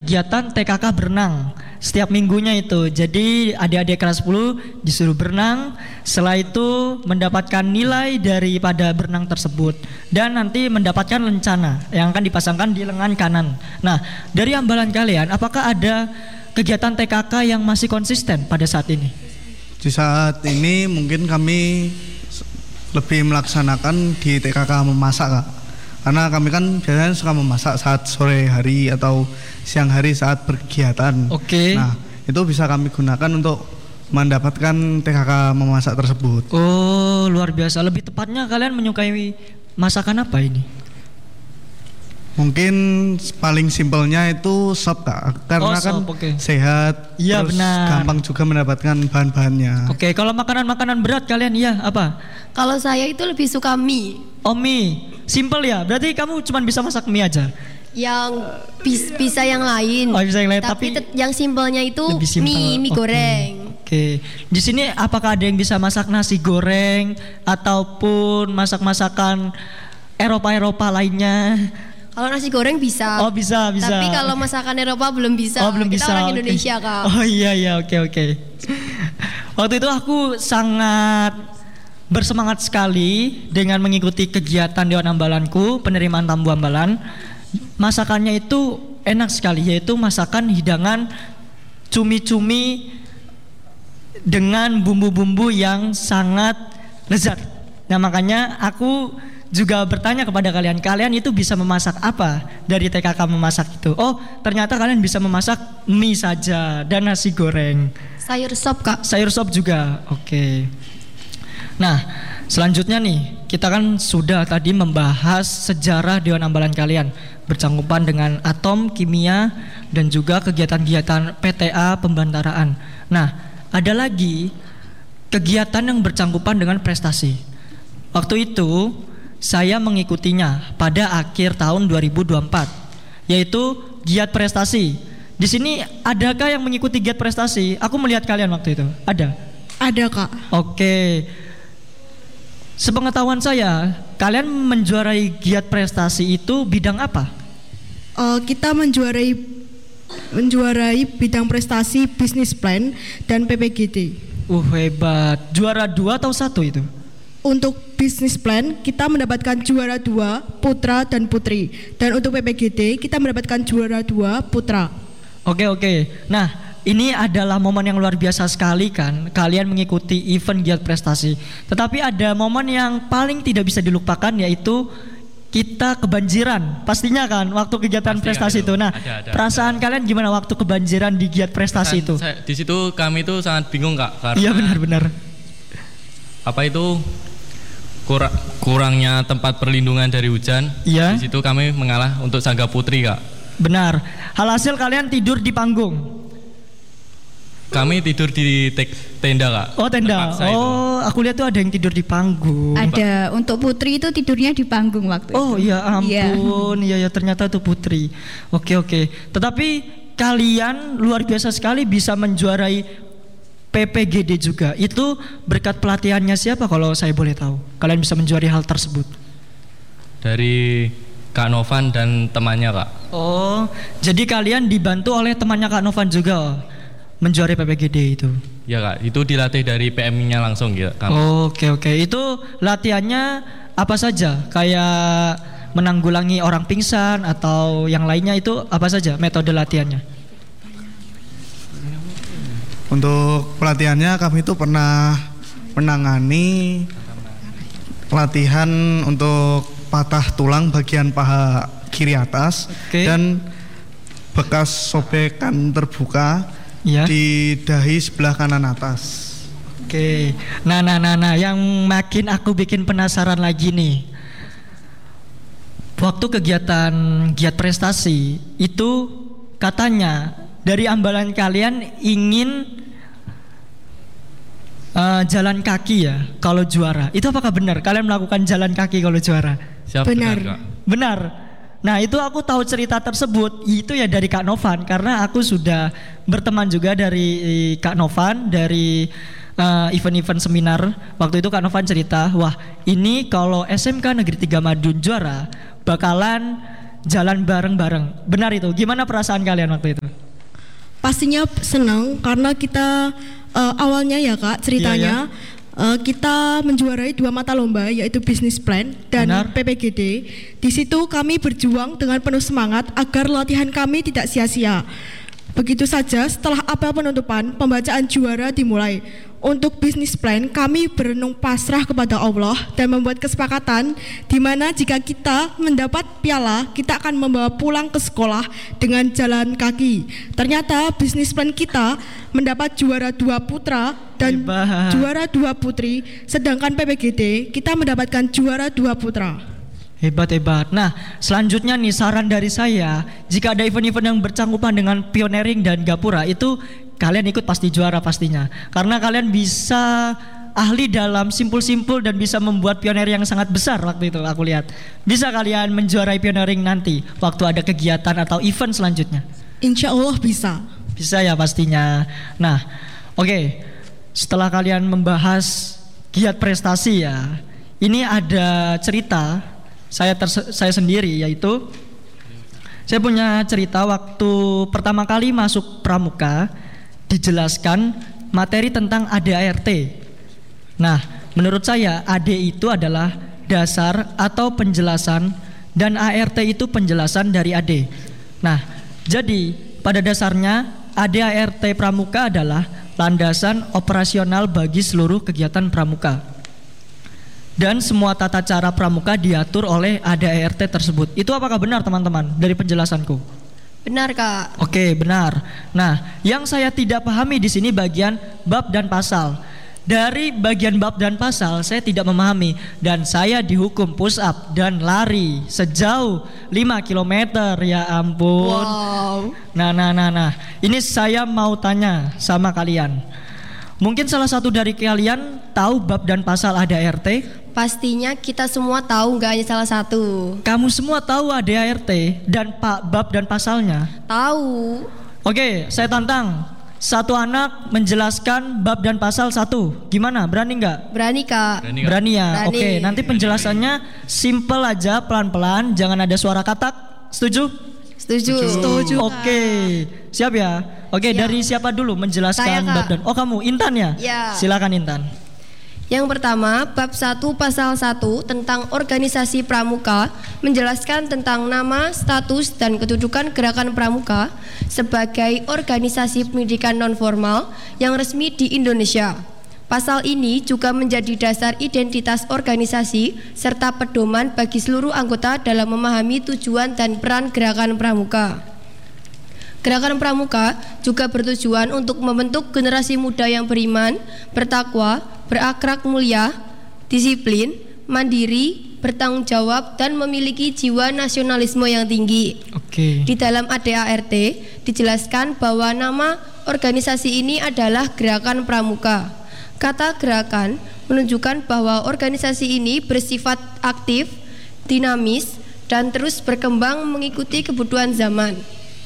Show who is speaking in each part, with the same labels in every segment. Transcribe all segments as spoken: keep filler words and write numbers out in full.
Speaker 1: kegiatan T K K berenang setiap minggunya itu. Jadi adik-adik kelas sepuluh disuruh berenang, setelah itu mendapatkan nilai daripada berenang tersebut dan nanti mendapatkan lencana yang akan dipasangkan di lengan kanan. Nah, dari ambalan kalian apakah ada kegiatan T K K yang masih konsisten pada saat ini?
Speaker 2: Di saat ini mungkin kami lebih melaksanakan di T K K memasak, Kak. Karena kami kan biasanya suka memasak saat sore hari atau siang hari saat berkegiatan.
Speaker 1: Oke.
Speaker 2: Nah, itu bisa kami gunakan untuk mendapatkan T K K memasak tersebut.
Speaker 1: Oh, luar biasa. Lebih tepatnya kalian menyukai masakan apa ini?
Speaker 2: Mungkin paling simpelnya itu sop, Kak. Karena
Speaker 1: Oh,
Speaker 2: kan
Speaker 1: sop, oke.
Speaker 2: sehat,
Speaker 1: Iya,
Speaker 2: terus
Speaker 1: benar.
Speaker 2: gampang juga mendapatkan bahan-bahannya.
Speaker 1: Oke, kalau makanan-makanan berat kalian iya apa?
Speaker 3: Kalau saya itu lebih suka mie
Speaker 1: Oh, mie. Simple ya. Berarti kamu cuma bisa masak mie aja.
Speaker 3: yang bis- bisa yang lain.
Speaker 1: Oh, bisa yang lain,
Speaker 3: Tapi,
Speaker 1: tapi
Speaker 3: tet- yang simpelnya itu
Speaker 1: lebih simpel.
Speaker 3: mie mie
Speaker 1: Oke.
Speaker 3: goreng.
Speaker 1: Oke. Di sini apakah ada yang bisa masak nasi goreng ataupun masak-masakan Eropa-Eropa lainnya?
Speaker 3: Kalau nasi goreng bisa.
Speaker 1: Oh, bisa, bisa.
Speaker 3: Tapi kalau masakan Eropa belum bisa.
Speaker 1: Oh, belum
Speaker 3: Kita
Speaker 1: bisa.
Speaker 3: orang
Speaker 1: Oke.
Speaker 3: Indonesia, Kak.
Speaker 1: Oh, iya iya, oke oke. Waktu itu aku sangat bersemangat sekali dengan mengikuti kegiatan Dewan Ambalanku, penerimaan tamu ambalan. Masakannya itu enak sekali, yaitu masakan hidangan cumi-cumi dengan bumbu-bumbu yang sangat lezat. Nah, makanya aku juga bertanya kepada kalian, kalian itu bisa memasak apa dari T K K memasak itu? Oh, ternyata kalian bisa memasak mie saja dan nasi goreng.
Speaker 3: Sayur sop, Kak.
Speaker 1: Sayur sop juga. Oke. Nah, selanjutnya nih, kita kan sudah tadi membahas sejarah Dewan Ambalan kalian bercangkupan dengan atom, kimia, dan juga kegiatan-kegiatan P T A pembantaraan. Nah, ada lagi kegiatan yang bercangkupan dengan prestasi. Waktu itu saya mengikutinya pada akhir tahun dua ribu dua puluh empat, yaitu giat prestasi. Di sini adakah yang mengikuti giat prestasi? Aku melihat kalian waktu itu. Ada?
Speaker 4: Ada, Kak.
Speaker 1: Oke. Sepengetahuan saya, kalian menjuarai giat prestasi itu bidang apa?
Speaker 4: Eh, kita menjuarai menjuarai bidang prestasi bisnis plan dan P P G D.
Speaker 1: Uh, hebat. Juara dua atau satu itu?
Speaker 4: Untuk bisnis plan kita mendapatkan juara dua putra dan putri, dan untuk P P G D kita mendapatkan juara dua putra.
Speaker 1: Oke oke. Nah, ini adalah momen yang luar biasa sekali kan, kalian mengikuti event giat prestasi. Tetapi ada momen yang paling tidak bisa dilupakan, yaitu kita kebanjiran. Pastinya kan waktu kegiatan
Speaker 5: Pasti
Speaker 1: prestasi
Speaker 5: ada
Speaker 1: itu.
Speaker 5: itu.
Speaker 1: Nah,
Speaker 5: Ada, ada,
Speaker 1: perasaan kalian gimana waktu kebanjiran di giat prestasi
Speaker 5: Kan
Speaker 1: itu?
Speaker 5: saya- di situ kami itu sangat bingung, Kak, karena
Speaker 1: Iya, benar-benar.
Speaker 5: apa itu kura- kurangnya tempat perlindungan dari hujan.
Speaker 1: Iya.
Speaker 5: Di situ kami mengalah untuk Sangga Putri, Kak.
Speaker 1: Benar. Alhasil kalian tidur di panggung.
Speaker 5: Kami tidur di tek- tenda, Kak.
Speaker 1: Oh, tenda.
Speaker 5: Terpaksa itu.
Speaker 1: Oh, aku lihat tuh ada yang tidur di panggung.
Speaker 6: Ada, untuk Putri itu tidurnya di panggung waktu
Speaker 1: Oh
Speaker 6: itu.
Speaker 1: ya ampun, iya ya ternyata itu Putri. Oke oke. Tetapi kalian luar biasa sekali bisa menjuarai P P G D juga. Itu berkat pelatihannya siapa kalau saya boleh tahu? Kalian bisa menjuarai hal tersebut.
Speaker 5: Dari Kak Novan dan temannya, Kak.
Speaker 1: Oh, jadi kalian dibantu oleh temannya Kak Novan juga oh, menjuarai P P G D itu.
Speaker 5: Ya, Kak, itu dilatih dari P M-nya langsung ya, Kak.
Speaker 1: Oke oke. Itu latihannya apa saja? Kayak menanggulangi orang pingsan atau yang lainnya, itu apa saja metode latihannya?
Speaker 2: Untuk pelatihannya kami itu pernah menangani pelatihan untuk patah tulang bagian paha kiri atas.
Speaker 1: Oke.
Speaker 2: Dan bekas sobekan terbuka
Speaker 1: Ya.
Speaker 2: di dahi sebelah kanan atas.
Speaker 1: Oke. Nah, nah, nah, nah, yang makin aku bikin penasaran lagi nih. Waktu kegiatan giat prestasi itu katanya dari ambalan kalian ingin uh, jalan kaki ya kalau juara. Itu apakah benar? Kalian melakukan jalan kaki kalau juara?
Speaker 5: Siap,
Speaker 4: Benar.
Speaker 5: Kak.
Speaker 1: Benar. Nah, itu aku tahu cerita tersebut itu ya dari Kak Novan, karena aku sudah berteman juga dari eh, Kak Novan dari eh, event-event seminar. Waktu itu Kak Novan cerita, wah ini kalau S M K Negeri tiga Madiun juara bakalan jalan bareng-bareng. Benar itu? Gimana perasaan kalian waktu itu?
Speaker 4: Pastinya senang karena kita uh, awalnya ya Kak ceritanya uh, kita menjuarai dua mata lomba yaitu Business Plan dan
Speaker 1: Benar.
Speaker 4: P P G D. Di situ kami berjuang dengan penuh semangat agar latihan kami tidak sia-sia. Begitu saja setelah apel penutupan, pembacaan juara dimulai. Untuk Business Plan, kami berenung pasrah kepada Allah dan membuat kesepakatan di mana jika kita mendapat piala, kita akan membawa pulang ke sekolah dengan jalan kaki. Ternyata Business Plan kita mendapat juara dua putra dan
Speaker 1: Hebat.
Speaker 4: juara dua putri, sedangkan P P G D kita mendapatkan juara dua putra.
Speaker 1: Hebat hebat. Nah, selanjutnya nih saran dari saya, jika ada event-event yang bercangkupan dengan pioneering dan gapura itu kalian ikut pasti juara pastinya. Karena kalian bisa ahli dalam simpul-simpul dan bisa membuat pioneer yang sangat besar waktu itu aku lihat. Bisa kalian menjuarai pioneering nanti waktu ada kegiatan atau event selanjutnya.
Speaker 4: Insya Allah bisa.
Speaker 1: Bisa ya pastinya. Nah, oke. Okay. Setelah kalian membahas giat prestasi ya, ini ada cerita saya terse- saya sendiri yaitu saya punya cerita waktu pertama kali masuk pramuka dijelaskan materi tentang A D A R T. Nah, menurut saya A D itu adalah dasar atau penjelasan dan A R T itu penjelasan dari A D. Nah, jadi pada dasarnya A D A R T pramuka adalah landasan operasional bagi seluruh kegiatan pramuka. Dan semua tata cara pramuka diatur oleh A D A R T tersebut. Itu apakah benar teman-teman dari penjelasanku?
Speaker 3: Benar Kak.
Speaker 1: Oke, benar. Nah, yang saya tidak pahami di sini bagian bab dan pasal. Dari bagian bab dan pasal saya tidak memahami dan saya dihukum push up dan lari sejauh lima kilometer. Ya ampun.
Speaker 3: Wow.
Speaker 1: Nah, nah, nah, nah. Ini saya mau tanya sama kalian. Mungkin salah satu dari kalian tahu bab dan pasal A D A R T?
Speaker 3: Pastinya kita semua tahu, nggak hanya salah satu.
Speaker 1: Kamu semua tahu A D A R T dan pak bab dan pasalnya?
Speaker 3: Tahu.
Speaker 1: Oke, saya tantang. Satu anak menjelaskan bab dan pasal satu. Gimana? Berani nggak?
Speaker 3: Berani Kak.
Speaker 5: Berani nggak?
Speaker 1: Berani ya.
Speaker 3: Berani.
Speaker 1: Oke, nanti penjelasannya simple aja, pelan-pelan, jangan ada suara katak. Setuju?
Speaker 3: Setuju.
Speaker 4: Setuju.
Speaker 1: Oke, siap ya. Oke,
Speaker 3: Siap.
Speaker 1: dari siapa dulu menjelaskan
Speaker 3: Saya, Kak.
Speaker 1: bab dan? Oh, kamu Intan ya?
Speaker 3: Ya.
Speaker 1: Silakan Intan.
Speaker 3: Yang pertama, bab satu pasal satu tentang organisasi pramuka menjelaskan tentang nama, status, dan kedudukan gerakan pramuka sebagai organisasi pendidikan nonformal yang resmi di Indonesia. Pasal ini juga menjadi dasar identitas organisasi serta pedoman bagi seluruh anggota dalam memahami tujuan dan peran gerakan pramuka. Gerakan pramuka juga bertujuan untuk membentuk generasi muda yang beriman, bertakwa, berakhlak mulia, disiplin, mandiri, bertanggung jawab, dan memiliki jiwa nasionalisme yang tinggi.
Speaker 1: Oke.
Speaker 3: Di dalam A D A R T dijelaskan bahwa nama organisasi ini adalah Gerakan Pramuka. Kata gerakan menunjukkan bahwa organisasi ini bersifat aktif, dinamis, dan terus berkembang mengikuti kebutuhan zaman.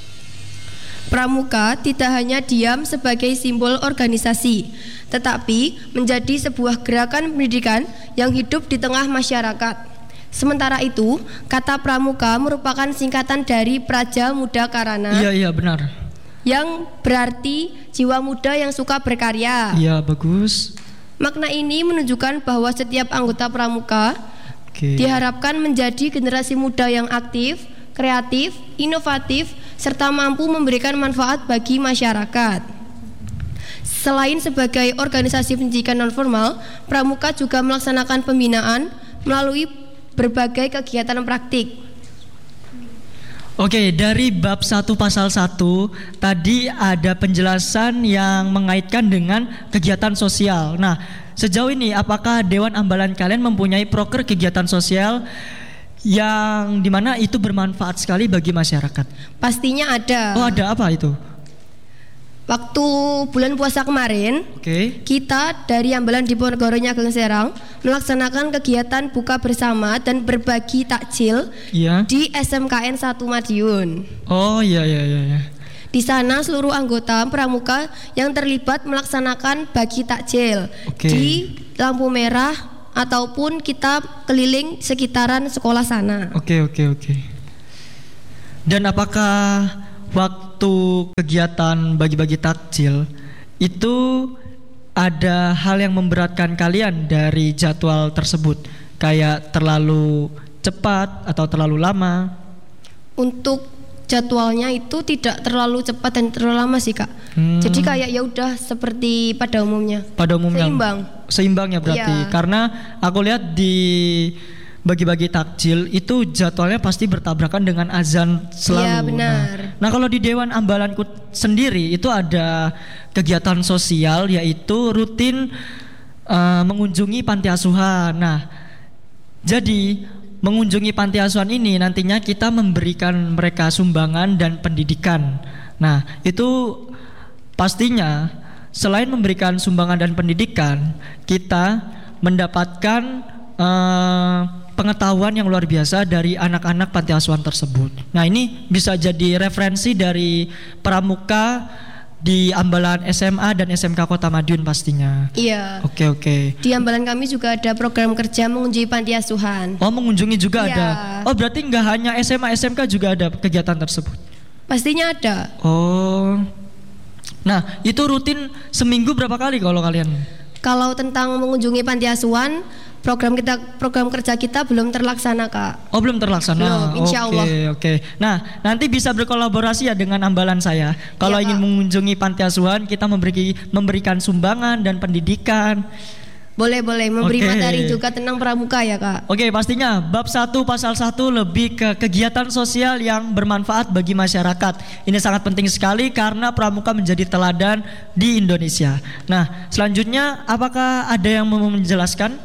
Speaker 3: Pramuka tidak hanya diam sebagai simbol organisasi, tetapi menjadi sebuah gerakan pendidikan yang hidup di tengah masyarakat. Sementara itu, kata pramuka merupakan singkatan dari Praja Muda Karana,
Speaker 1: Iya, iya benar.
Speaker 3: yang berarti jiwa muda yang suka berkarya.
Speaker 1: Iya, bagus.
Speaker 3: Makna ini menunjukkan bahwa setiap anggota pramuka
Speaker 1: Oke.
Speaker 3: diharapkan menjadi generasi muda yang aktif, kreatif, inovatif, serta mampu memberikan manfaat bagi masyarakat. Selain sebagai organisasi pendidikan nonformal, pramuka juga melaksanakan pembinaan melalui berbagai kegiatan praktik.
Speaker 1: Oke, dari bab satu pasal satu tadi ada penjelasan yang mengaitkan dengan kegiatan sosial. Nah, sejauh ini apakah Dewan Ambalan kalian mempunyai proker kegiatan sosial yang dimana itu bermanfaat sekali bagi masyarakat?
Speaker 3: Pastinya ada.
Speaker 1: Oh, ada apa itu?
Speaker 3: Waktu bulan puasa kemarin,
Speaker 1: Oke.
Speaker 3: kita dari Ambalan Diponegoro Nyageng Serang melaksanakan kegiatan buka bersama dan berbagi takjil
Speaker 1: Iya.
Speaker 3: di S M K N satu Madiun.
Speaker 1: Oh, iya iya iya iya.
Speaker 3: Di sana seluruh anggota pramuka yang terlibat melaksanakan bagi takjil
Speaker 1: Oke.
Speaker 3: di lampu merah ataupun kita keliling sekitaran sekolah sana.
Speaker 1: Oke oke oke. Dan apakah waktu waktu kegiatan bagi-bagi takjil itu ada hal yang memberatkan kalian dari jadwal tersebut, kayak terlalu cepat atau terlalu lama?
Speaker 3: Untuk jadwalnya itu tidak terlalu cepat dan terlalu lama sih kak.
Speaker 1: Hmm.
Speaker 3: Jadi kayak ya udah seperti pada umumnya.
Speaker 1: Pada umumnya
Speaker 3: Seimbang.
Speaker 1: Seimbang ya berarti.
Speaker 3: Iya.
Speaker 1: Karena aku lihat di bagi-bagi takjil itu jadwalnya pasti bertabrakan dengan azan selalu.
Speaker 3: Iya, benar.
Speaker 1: Nah, nah kalau di Dewan Ambalanku sendiri itu ada kegiatan sosial, yaitu rutin uh, mengunjungi panti asuhan. Nah, jadi mengunjungi panti asuhan ini nantinya kita memberikan mereka sumbangan dan pendidikan. Nah, itu pastinya selain memberikan sumbangan dan pendidikan, kita mendapatkan uh, pengetahuan yang luar biasa dari anak-anak panti asuhan tersebut. Nah, ini bisa jadi referensi dari pramuka di Ambalan S M A dan S M K Kota Madiun pastinya.
Speaker 3: Iya.
Speaker 1: Oke oke.
Speaker 3: Di Ambalan kami juga ada program kerja mengunjungi panti asuhan.
Speaker 1: Oh, mengunjungi juga
Speaker 3: Iya.
Speaker 1: ada. Oh, berarti nggak hanya S M A S M K juga ada kegiatan tersebut.
Speaker 3: Pastinya ada.
Speaker 1: Oh. Nah, itu rutin seminggu berapa kali kalau kalian?
Speaker 3: Kalau tentang mengunjungi panti asuhan, program kita program kerja kita belum terlaksana kak.
Speaker 1: Oh, belum terlaksana.
Speaker 3: Belum, insya
Speaker 1: Oke,
Speaker 3: Allah.
Speaker 1: oke. Nah, nanti bisa berkolaborasi ya dengan Ambalan saya. Kalau
Speaker 3: Iya,
Speaker 1: ingin
Speaker 3: Kak.
Speaker 1: mengunjungi panti asuhan, kita memberi memberikan sumbangan dan pendidikan.
Speaker 3: Boleh boleh memberi
Speaker 1: Oke.
Speaker 3: materi juga tentang pramuka ya kak.
Speaker 1: Oke, pastinya bab satu pasal satu lebih ke kegiatan sosial yang bermanfaat bagi masyarakat. Ini sangat penting sekali karena pramuka menjadi teladan di Indonesia. Nah, selanjutnya apakah ada yang mau menjelaskan?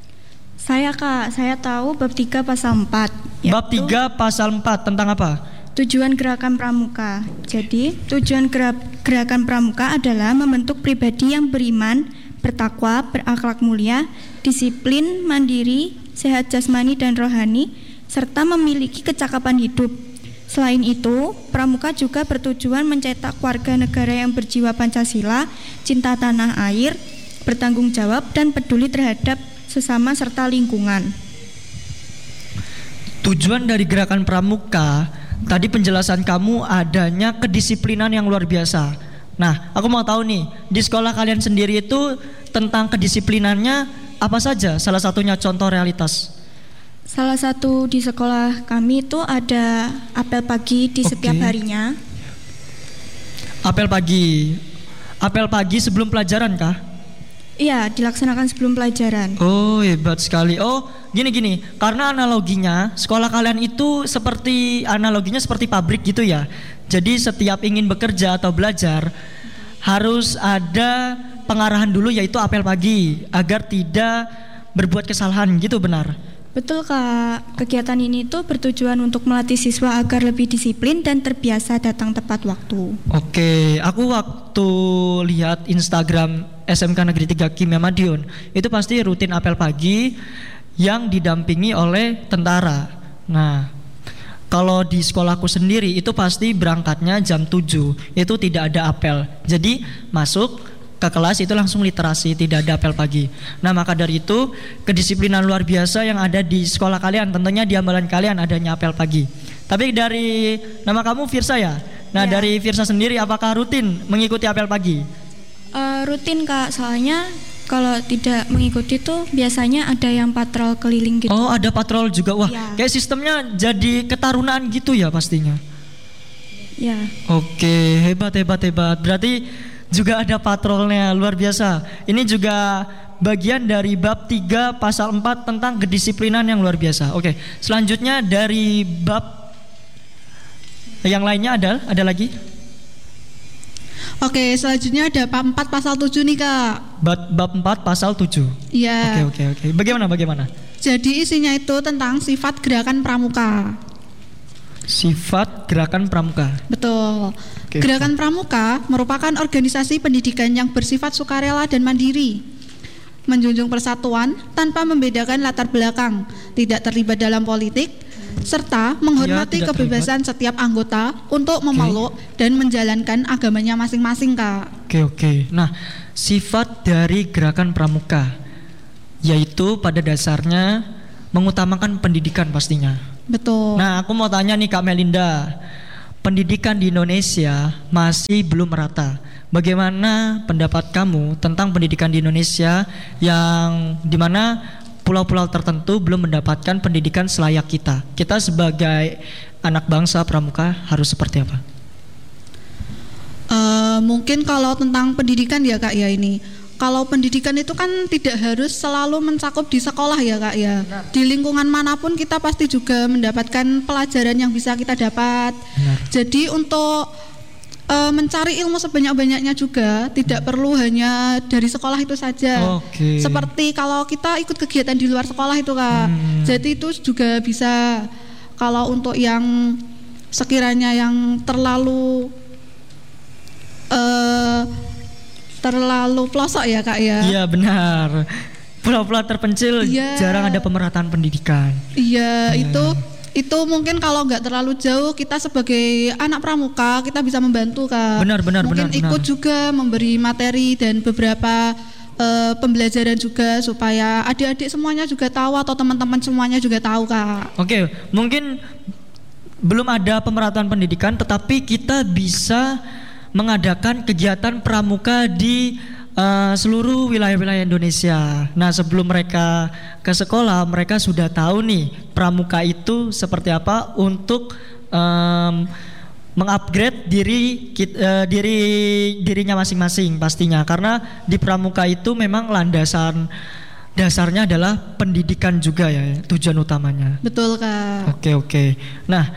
Speaker 6: Saya Kak, saya tahu bab tiga pasal empat.
Speaker 1: Bab
Speaker 6: yaitu
Speaker 1: tiga pasal empat tentang apa?
Speaker 6: Tujuan gerakan pramuka. Jadi, tujuan gera- gerakan pramuka adalah membentuk pribadi yang beriman, bertakwa, berakhlak mulia, disiplin, mandiri, sehat jasmani dan rohani, serta memiliki kecakapan hidup. Selain itu, pramuka juga bertujuan mencetak warga negara yang berjiwa Pancasila, cinta tanah air, bertanggung jawab dan peduli terhadap sesama serta lingkungan.
Speaker 1: Tujuan dari gerakan pramuka, tadi penjelasan kamu adanya kedisiplinan yang luar biasa. Nah, aku mau tahu nih, di sekolah kalian sendiri itu tentang kedisiplinannya apa saja? Salah satunya contoh realitas.
Speaker 6: Salah satu di sekolah kami itu ada apel pagi di
Speaker 1: Oke.
Speaker 6: setiap harinya.
Speaker 1: Apel pagi. Apel pagi sebelum pelajaran kah?
Speaker 6: Iya, dilaksanakan sebelum pelajaran.
Speaker 1: Oh, hebat sekali. Oh, gini-gini. Karena analoginya, sekolah kalian itu seperti analoginya seperti pabrik gitu ya. Jadi setiap ingin bekerja atau belajar harus ada pengarahan dulu, yaitu apel pagi agar tidak berbuat kesalahan gitu, benar?
Speaker 6: Betul Kak, kegiatan ini tuh bertujuan untuk melatih siswa agar lebih disiplin dan terbiasa datang tepat waktu.
Speaker 1: Oke, aku waktu lihat Instagram S M K Negeri tiga Kimia Madiun, itu pasti rutin apel pagi yang didampingi oleh tentara. Nah, kalau di sekolahku sendiri itu pasti berangkatnya jam tujuh, itu tidak ada apel. Jadi masuk ke kelas itu langsung literasi, tidak ada apel pagi. Nah, maka dari itu kedisiplinan luar biasa yang ada di sekolah kalian, tentunya di Ambalan kalian adanya apel pagi. Tapi dari nama kamu Firsa ya? Nah,
Speaker 6: Ya.
Speaker 1: dari Firsa sendiri apakah rutin mengikuti apel pagi?
Speaker 6: Eh, rutin Kak, soalnya kalau tidak mengikuti tuh biasanya ada yang patrol keliling gitu.
Speaker 1: Oh, ada patrol juga. Wah,
Speaker 6: Ya.
Speaker 1: kayak sistemnya jadi ketarunaan gitu ya pastinya.
Speaker 6: Ya,
Speaker 1: Oke, hebat hebat hebat. Berarti juga ada patrolnya, luar biasa. Ini juga bagian dari bab tiga pasal empat tentang kedisiplinan yang luar biasa. Oke, selanjutnya dari bab yang lainnya ada ada lagi?
Speaker 7: Oke, selanjutnya ada bab empat pasal tujuh nih Kak.
Speaker 1: Bab bab empat pasal tujuh. Oke,
Speaker 7: Iya.
Speaker 1: oke, oke. Bagaimana bagaimana?
Speaker 7: Jadi isinya itu tentang sifat gerakan pramuka.
Speaker 1: Sifat gerakan pramuka.
Speaker 7: Betul.
Speaker 1: Oke.
Speaker 7: Gerakan pramuka merupakan organisasi pendidikan yang bersifat sukarela dan mandiri. Menjunjung persatuan tanpa membedakan latar belakang, tidak terlibat dalam politik, serta menghormati
Speaker 1: tidak
Speaker 7: kebebasan setiap anggota untuk memeluk dan menjalankan agamanya masing-masing Kak.
Speaker 1: Oke, oke. Nah, sifat dari gerakan pramuka yaitu pada dasarnya mengutamakan pendidikan pastinya.
Speaker 7: Betul.
Speaker 1: Nah, aku mau tanya nih Kak Melinda, pendidikan di Indonesia masih belum merata. Bagaimana pendapat kamu tentang pendidikan di Indonesia yang dimana pulau-pulau tertentu belum mendapatkan pendidikan selayak kita? Kita sebagai anak bangsa pramuka harus seperti apa?
Speaker 7: Uh, mungkin kalau tentang pendidikan ya Kak ya ini. Kalau pendidikan itu kan tidak harus selalu mencakup di sekolah ya Kak ya. Benar. Di lingkungan manapun kita pasti juga mendapatkan pelajaran yang bisa kita dapat. Benar. Jadi untuk uh, mencari ilmu sebanyak-banyaknya juga tidak hmm. perlu hanya dari sekolah itu saja. Okay. Seperti kalau kita ikut kegiatan di luar sekolah itu Kak. Hmm. Jadi itu juga bisa. Kalau untuk yang sekiranya yang terlalu Uh, terlalu pelosok ya Kak ya.
Speaker 1: Iya benar. Pulau-pulau terpencil ya. Jarang ada pemerataan pendidikan.
Speaker 7: Iya hmm. itu itu mungkin kalau nggak terlalu jauh kita sebagai anak pramuka kita bisa membantu Kak. Benar benar mungkin benar. Mungkin ikut benar. juga memberi materi dan beberapa uh, pembelajaran juga supaya adik-adik semuanya juga tahu atau teman-teman semuanya juga tahu Kak.
Speaker 1: Oke, mungkin belum ada pemerataan pendidikan tetapi kita bisa mengadakan kegiatan pramuka di uh, seluruh wilayah-wilayah Indonesia. Nah, sebelum mereka ke sekolah, mereka sudah tahu nih pramuka itu seperti apa untuk um, mengupgrade diri uh, diri dirinya masing-masing pastinya. Karena di pramuka itu memang landasan dasarnya adalah pendidikan juga ya, tujuan utamanya.
Speaker 7: Betul Kak.
Speaker 1: Oke oke. Nah,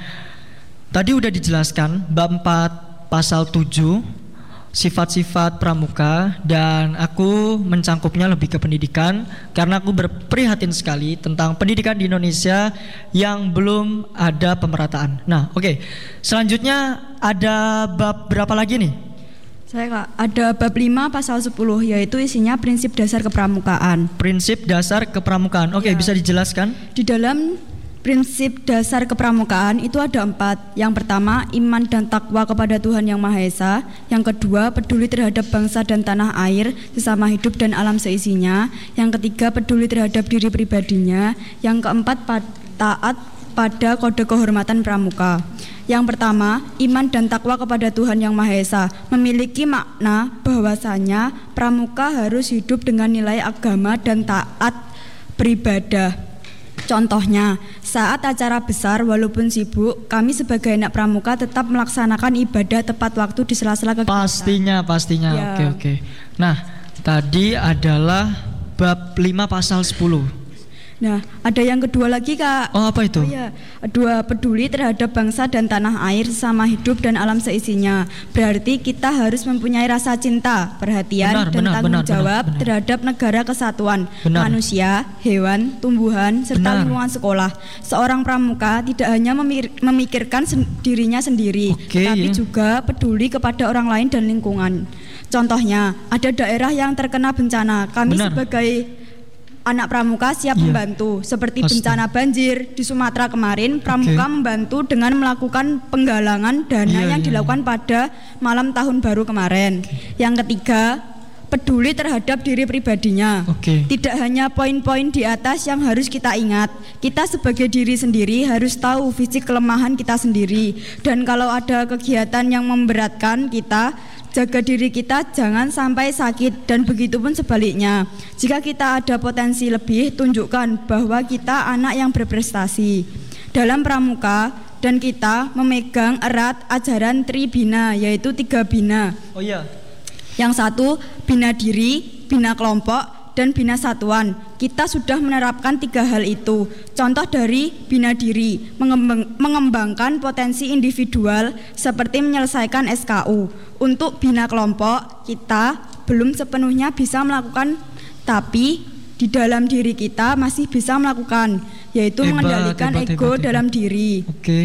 Speaker 1: tadi udah dijelaskan bab empat pasal tujuh sifat-sifat pramuka dan aku mencangkupnya lebih ke pendidikan karena aku berprihatin sekali tentang pendidikan di Indonesia yang belum ada pemerataan. Nah, oke. Okay. Selanjutnya ada bab berapa lagi nih?
Speaker 8: Saya Kak, ada bab lima pasal sepuluh yaitu isinya prinsip dasar kepramukaan.
Speaker 1: Prinsip dasar kepramukaan. Oke, okay, ya. Bisa dijelaskan?
Speaker 8: Di dalam prinsip dasar kepramukaan itu ada empat. Yang pertama, iman dan takwa kepada Tuhan Yang Maha Esa. Yang kedua, peduli terhadap bangsa dan tanah air, sesama hidup dan alam seisinya. Yang ketiga, peduli terhadap diri pribadinya. Yang keempat, taat pada kode kehormatan pramuka. Yang pertama, iman dan takwa kepada Tuhan Yang Maha Esa memiliki makna bahwasanya pramuka harus hidup dengan nilai agama dan taat beribadah. Contohnya, saat acara besar walaupun sibuk, kami sebagai anak pramuka tetap melaksanakan ibadah tepat waktu di sela-sela kegiatan.
Speaker 1: Pastinya, pastinya. Ya. Oke, oke. Nah, tadi adalah bab lima pasal sepuluh.
Speaker 8: Nah, ada yang kedua lagi Kak.
Speaker 1: Oh, apa itu?
Speaker 8: Oh ya, dua, peduli terhadap bangsa dan tanah air, sesama hidup dan alam seisinya. Berarti kita harus mempunyai rasa cinta, perhatian benar, dan benar, tanggung benar, jawab benar, benar. terhadap negara kesatuan, benar. manusia, hewan, tumbuhan, serta benar. lingkungan sekolah. Seorang pramuka tidak hanya memikirkan sen- dirinya sendiri, okay, tapi ya. juga peduli kepada orang lain dan lingkungan. Contohnya, ada daerah yang terkena bencana. Kami benar. sebagai anak pramuka siap yeah. membantu. Seperti Pasti. bencana banjir di Sumatera kemarin, pramuka okay. membantu dengan melakukan penggalangan dana yeah, yang yeah. dilakukan pada malam tahun baru kemarin. Okay. Yang ketiga, peduli terhadap diri pribadinya. Okay. Tidak hanya poin-poin di atas yang harus kita ingat. Kita sebagai diri sendiri harus tahu fisik kelemahan kita sendiri. Dan kalau ada kegiatan yang memberatkan kita, jaga diri kita jangan sampai sakit, dan begitu pun sebaliknya. Jika kita ada potensi lebih, tunjukkan bahwa kita anak yang berprestasi. Dalam pramuka dan kita memegang erat ajaran Tribina, yaitu tiga bina.
Speaker 1: Oh iya.
Speaker 8: Yang satu, bina diri, bina kelompok, dan bina satuan. Kita sudah menerapkan tiga hal itu. Contoh dari bina diri, mengembang, mengembangkan potensi individual seperti menyelesaikan S K U. Untuk bina kelompok, kita belum sepenuhnya bisa melakukan, tapi di dalam diri kita masih bisa melakukan, yaitu hebat, mengendalikan hebat, ego hebat, dalam hebat. diri. Oke. Okay.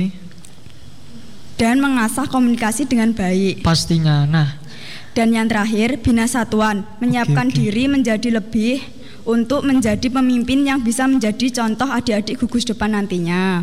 Speaker 8: Dan mengasah komunikasi dengan baik.
Speaker 1: Pastinya. Nah.
Speaker 8: Dan yang terakhir, bina satuan, menyiapkan okay, okay. diri menjadi lebih untuk menjadi pemimpin yang bisa menjadi contoh adik-adik gugus depan nantinya.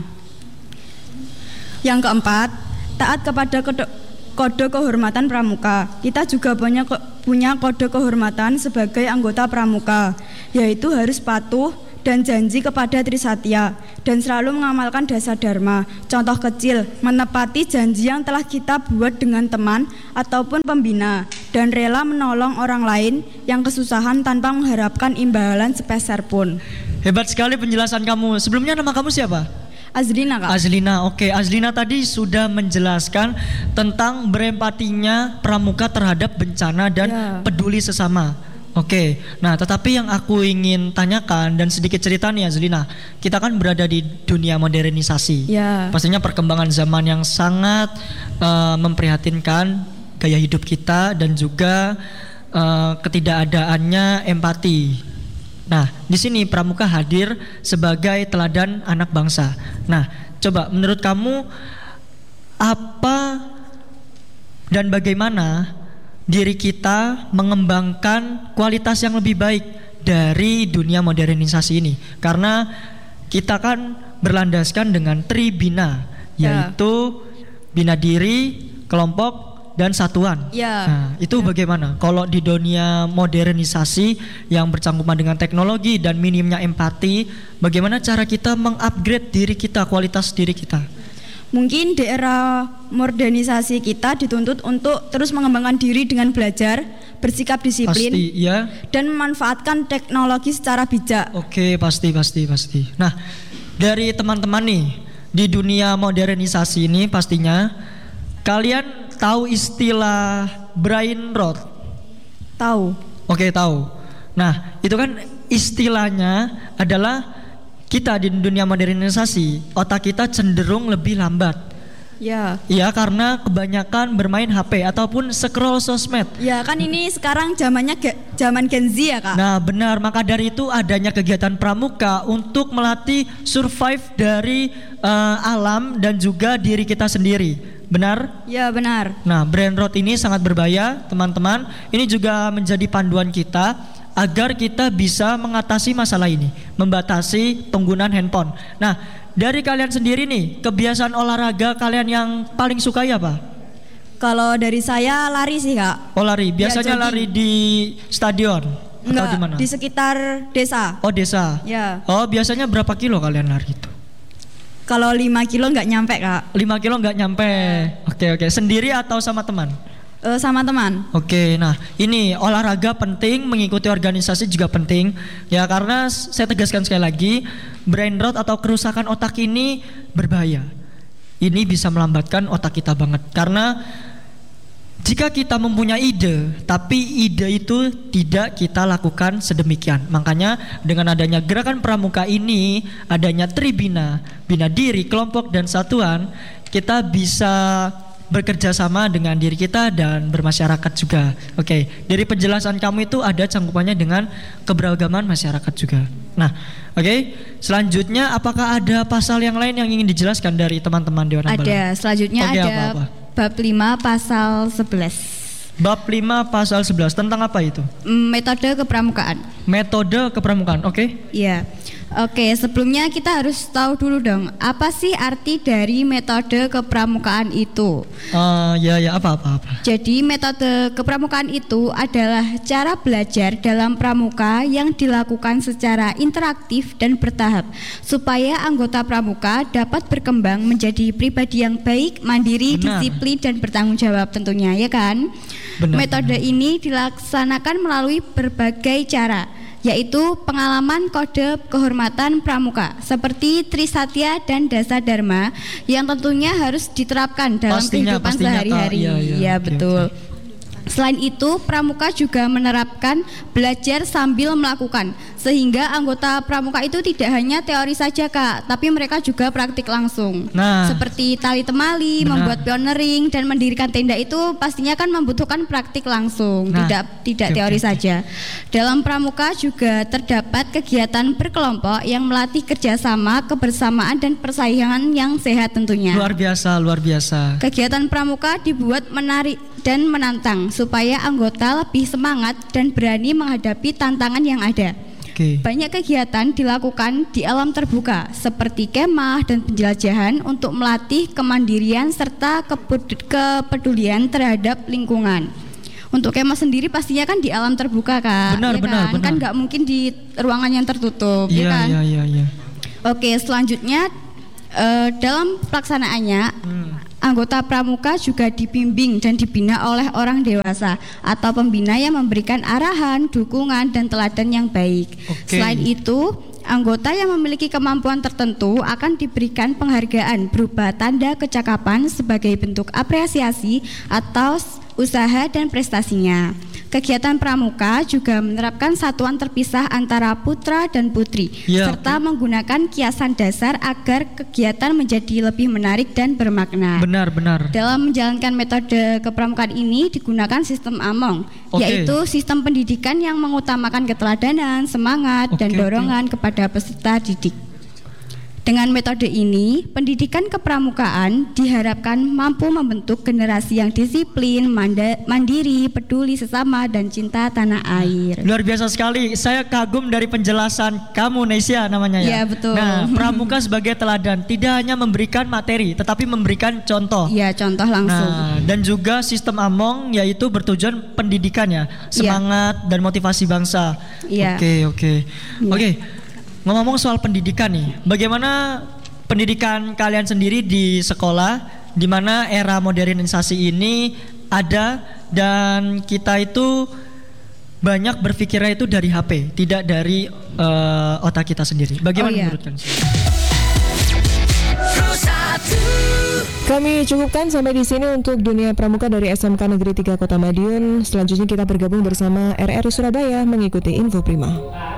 Speaker 8: Yang keempat, taat kepada kode, kode kehormatan pramuka. Kita juga punya, punya kode kehormatan sebagai anggota pramuka, yaitu harus patuh dan janji kepada Trisatya dan selalu mengamalkan dasar dharma. Contoh kecil, menepati janji yang telah kita buat dengan teman ataupun pembina dan rela menolong orang lain yang kesusahan tanpa mengharapkan imbalan sepeser pun.
Speaker 1: Hebat sekali penjelasan kamu. Sebelumnya nama kamu siapa?
Speaker 8: Azlina, Kak.
Speaker 1: Azlina, oke. Azlina tadi sudah menjelaskan tentang berempatinya pramuka terhadap bencana dan
Speaker 8: Ya.
Speaker 1: peduli sesama. Oke, nah tetapi yang aku ingin tanyakan dan sedikit cerita nih Azlina, kita kan berada di dunia modernisasi.
Speaker 8: Ya.
Speaker 1: Pastinya perkembangan zaman yang sangat uh, memprihatinkan gaya hidup kita dan juga uh, ketidakadaannya empati. Nah, di sini pramuka hadir sebagai teladan anak bangsa. Nah, coba menurut kamu apa dan bagaimana diri kita mengembangkan kualitas yang lebih baik dari dunia modernisasi ini? Karena kita kan berlandaskan dengan tribina,
Speaker 8: Ya.
Speaker 1: yaitu bina diri, kelompok, dan satuan.
Speaker 8: Ya.
Speaker 1: Nah, itu bagaimana? Kalau di dunia modernisasi yang bercangkupan dengan teknologi dan minimnya empati, bagaimana cara kita mengupgrade diri kita, kualitas diri kita?
Speaker 8: Mungkin di era modernisasi kita dituntut untuk terus mengembangkan diri dengan belajar, bersikap disiplin,
Speaker 1: Pasti, ya.
Speaker 8: dan memanfaatkan teknologi secara bijak.
Speaker 1: Oke, pasti, pasti, pasti. Nah, dari teman-teman nih di dunia modernisasi ini pastinya kalian tahu istilah brain rot?
Speaker 8: Tahu.
Speaker 1: Oke, tahu. Nah, itu kan istilahnya adalah kita di dunia modernisasi, otak kita cenderung lebih lambat.
Speaker 8: Ya.
Speaker 1: Ya, karena kebanyakan bermain H P ataupun scroll sosmed.
Speaker 8: Ya kan ini sekarang zamannya ge- zaman Gen Z ya, Kak.
Speaker 1: Nah, benar, maka dari itu adanya kegiatan pramuka untuk melatih survive dari eh, alam dan juga diri kita sendiri. Benar?
Speaker 8: Ya benar.
Speaker 1: Nah, brain rot ini sangat berbahaya, teman-teman. Ini juga menjadi panduan kita agar kita bisa mengatasi masalah ini, membatasi penggunaan handphone. Nah, dari kalian sendiri nih, kebiasaan olahraga kalian yang paling sukai apa?
Speaker 8: Kalau dari saya lari sih, Kak.
Speaker 1: Oh, lari. Biasanya
Speaker 8: jogging.
Speaker 1: lari di stadion atau
Speaker 8: Enggak,
Speaker 1: di mana?
Speaker 8: di sekitar desa.
Speaker 1: Oh, desa.
Speaker 8: Ya.
Speaker 1: Oh, biasanya berapa kilo kalian lari itu?
Speaker 8: Kalau lima kilo nggak nyampe, Kak.
Speaker 1: lima kilo nggak nyampe. Oke, oke. Sendiri atau sama teman?
Speaker 8: Eh, sama teman.
Speaker 1: Oke, nah ini olahraga penting, mengikuti organisasi juga penting. Ya, karena saya tegaskan sekali lagi, brain rot atau kerusakan otak ini berbahaya. Ini bisa melambatkan otak kita banget. Karena jika kita mempunyai ide, tapi ide itu tidak kita lakukan sedemikian. Makanya dengan adanya gerakan pramuka ini, adanya tribina, bina diri, kelompok dan satuan, kita bisa bekerja sama dengan diri kita dan bermasyarakat juga. Oke, dari penjelasan kamu itu ada cangkupannya dengan keberagaman masyarakat juga. Nah, oke, selanjutnya apakah ada pasal yang lain yang ingin dijelaskan dari teman-teman Dewan Ambalan?
Speaker 8: Ada, selanjutnya
Speaker 1: Oke,
Speaker 8: ada
Speaker 1: apa-apa?
Speaker 8: bab lima pasal sebelas.
Speaker 1: Bab lima pasal sebelas tentang apa itu?
Speaker 8: Mm, Metode kepramukaan.
Speaker 1: Metode kepramukaan, oke?
Speaker 8: Iya. Oke, sebelumnya kita harus tahu dulu dong, apa sih arti dari metode kepramukaan itu?
Speaker 1: Eh, ya, ya, apa, apa, apa?
Speaker 8: Jadi metode kepramukaan itu adalah cara belajar dalam pramuka yang dilakukan secara interaktif dan bertahap supaya anggota pramuka dapat berkembang menjadi pribadi yang baik, mandiri,
Speaker 1: Benar.
Speaker 8: disiplin dan bertanggung jawab tentunya, ya kan?
Speaker 1: Benar,
Speaker 8: Metode
Speaker 1: benar.
Speaker 8: ini dilaksanakan melalui berbagai cara, yaitu pengalaman kode kehormatan pramuka seperti Trisatya dan Dasa Dharma yang tentunya harus diterapkan dalam
Speaker 1: Pastinya,
Speaker 8: kehidupan
Speaker 1: pastinya, Kak.
Speaker 8: sehari-hari.
Speaker 1: Iya, iya,
Speaker 8: Ya,
Speaker 1: oke,
Speaker 8: betul.
Speaker 1: oke.
Speaker 8: Selain itu, pramuka juga menerapkan belajar sambil melakukan, sehingga anggota pramuka itu tidak hanya teori saja, Kak, tapi mereka juga praktik langsung.
Speaker 1: Nah.
Speaker 8: Seperti tali temali,
Speaker 1: Benar.
Speaker 8: membuat pioneering dan mendirikan tenda itu pastinya kan membutuhkan praktik langsung,
Speaker 1: Nah.
Speaker 8: tidak tidak
Speaker 1: Oke,
Speaker 8: teori
Speaker 1: oke, oke.
Speaker 8: saja. Dalam pramuka juga terdapat kegiatan berkelompok yang melatih kerjasama, kebersamaan dan persaingan yang sehat tentunya.
Speaker 1: Luar biasa, luar biasa.
Speaker 8: Kegiatan pramuka dibuat menarik dan menantang supaya anggota lebih semangat dan berani menghadapi tantangan yang ada.
Speaker 1: Oke.
Speaker 8: Banyak kegiatan dilakukan di alam terbuka seperti kemah dan penjelajahan untuk melatih kemandirian serta keped- kepedulian terhadap lingkungan. Untuk kemah sendiri pastinya kan di alam terbuka Kak.
Speaker 1: Benar,
Speaker 8: ya
Speaker 1: benar,
Speaker 8: kan?
Speaker 1: benar.
Speaker 8: Kan nggak mungkin di ruangan yang tertutup,
Speaker 1: Iya,
Speaker 8: ya kan?
Speaker 1: iya, iya, iya.
Speaker 8: Oke, selanjutnya eh, dalam pelaksanaannya
Speaker 1: Hmm.
Speaker 8: anggota pramuka juga dibimbing dan dibina oleh orang dewasa atau pembina yang memberikan arahan, dukungan, dan teladan yang baik.
Speaker 1: Oke.
Speaker 8: Selain itu, anggota yang memiliki kemampuan tertentu akan diberikan penghargaan berupa tanda kecakapan sebagai bentuk apresiasi atas usaha dan prestasinya. Kegiatan pramuka juga menerapkan satuan terpisah antara putra dan putri,
Speaker 1: Ya,
Speaker 8: serta menggunakan kiasan dasar agar kegiatan menjadi lebih menarik dan bermakna.
Speaker 1: Benar, benar.
Speaker 8: Dalam menjalankan metode kepramukaan ini digunakan sistem AMONG,
Speaker 1: Oke.
Speaker 8: yaitu sistem pendidikan yang mengutamakan keteladanan, semangat, dan
Speaker 1: Oke,
Speaker 8: dorongan kepada peserta didik. Dengan metode ini, pendidikan kepramukaan diharapkan mampu membentuk generasi yang disiplin, manda- mandiri, peduli sesama, dan cinta tanah air.
Speaker 1: Luar biasa sekali. Saya kagum dari penjelasan kamu, Nesia namanya ya.
Speaker 8: Iya, betul.
Speaker 1: Nah, pramuka sebagai teladan tidak hanya memberikan materi, tetapi memberikan contoh.
Speaker 8: Iya, contoh langsung.
Speaker 1: Nah, dan juga sistem AMONG yaitu bertujuan pendidikan ya, semangat dan motivasi bangsa.
Speaker 8: Iya.
Speaker 1: Oke, oke.
Speaker 8: Iya.
Speaker 1: Oke. Ngomong-ngomong soal pendidikan nih, bagaimana pendidikan kalian sendiri di sekolah di mana era modernisasi ini ada dan kita itu banyak berpikirnya itu dari H P, tidak dari uh, otak kita sendiri. Bagaimana
Speaker 8: Oh, iya.
Speaker 1: menurut kalian?
Speaker 9: Kami cukupkan sampai di sini untuk dunia pramuka dari S M K Negeri tiga Kota Madiun. Selanjutnya kita bergabung bersama R R I Surabaya mengikuti Info Prima.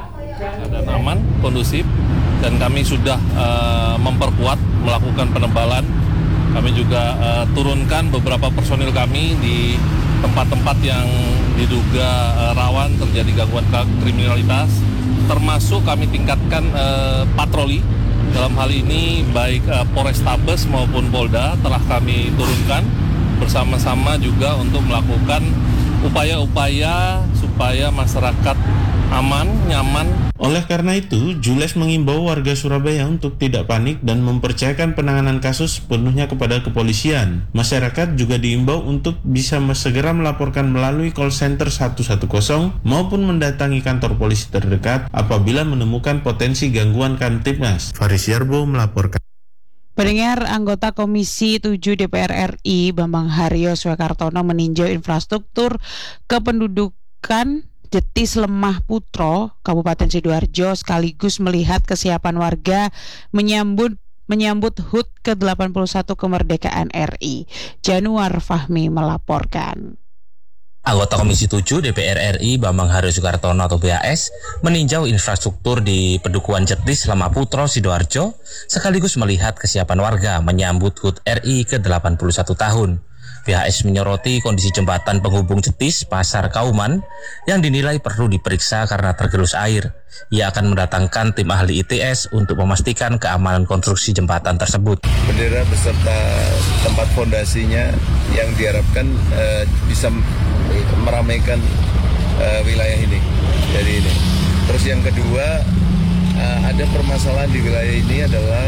Speaker 10: Dan aman, kondusif, dan kami sudah uh, memperkuat melakukan penebalan. Kami juga uh, turunkan beberapa personil kami di tempat-tempat yang diduga uh, rawan terjadi gangguan kriminalitas, termasuk kami tingkatkan uh, patroli. Dalam hal ini baik uh, Polrestabes maupun Polda telah kami turunkan bersama-sama juga untuk melakukan upaya-upaya supaya masyarakat aman, nyaman.
Speaker 11: Oleh karena itu, Jules mengimbau warga Surabaya untuk tidak panik dan mempercayakan penanganan kasus sepenuhnya kepada kepolisian. Masyarakat juga diimbau untuk bisa segera melaporkan melalui call center satu satu nol maupun mendatangi kantor polisi terdekat apabila menemukan potensi gangguan Kamtibmas. Faris Yarbo melaporkan.
Speaker 12: Pendengar, anggota Komisi tujuh D P R R I Bambang Haryo Swekartono meninjau infrastruktur kependudukan Jetis Lemah Putro, Kabupaten Sidoarjo, sekaligus melihat kesiapan warga menyambut menyambut H U T ke delapan puluh satu kemerdekaan R I. Januar Fahmi melaporkan.
Speaker 13: Anggota Komisi tujuh D P R R I Bambang Haryo Swekartono atau B H S meninjau infrastruktur di Pedukuhan Jetis Lemah Putro Sidoarjo, sekaligus melihat kesiapan warga menyambut H U T R I ke delapan puluh satu tahun. B H S menyoroti kondisi jembatan penghubung Jetis Pasar Kauman yang dinilai perlu diperiksa karena tergerus air. Ia akan mendatangkan tim ahli I T S untuk memastikan keamanan konstruksi jembatan tersebut.
Speaker 14: Bendera beserta tempat fondasinya yang diharapkan uh, bisa meramaikan uh, wilayah ini. Jadi ini. Terus yang kedua, uh, ada permasalahan di wilayah ini adalah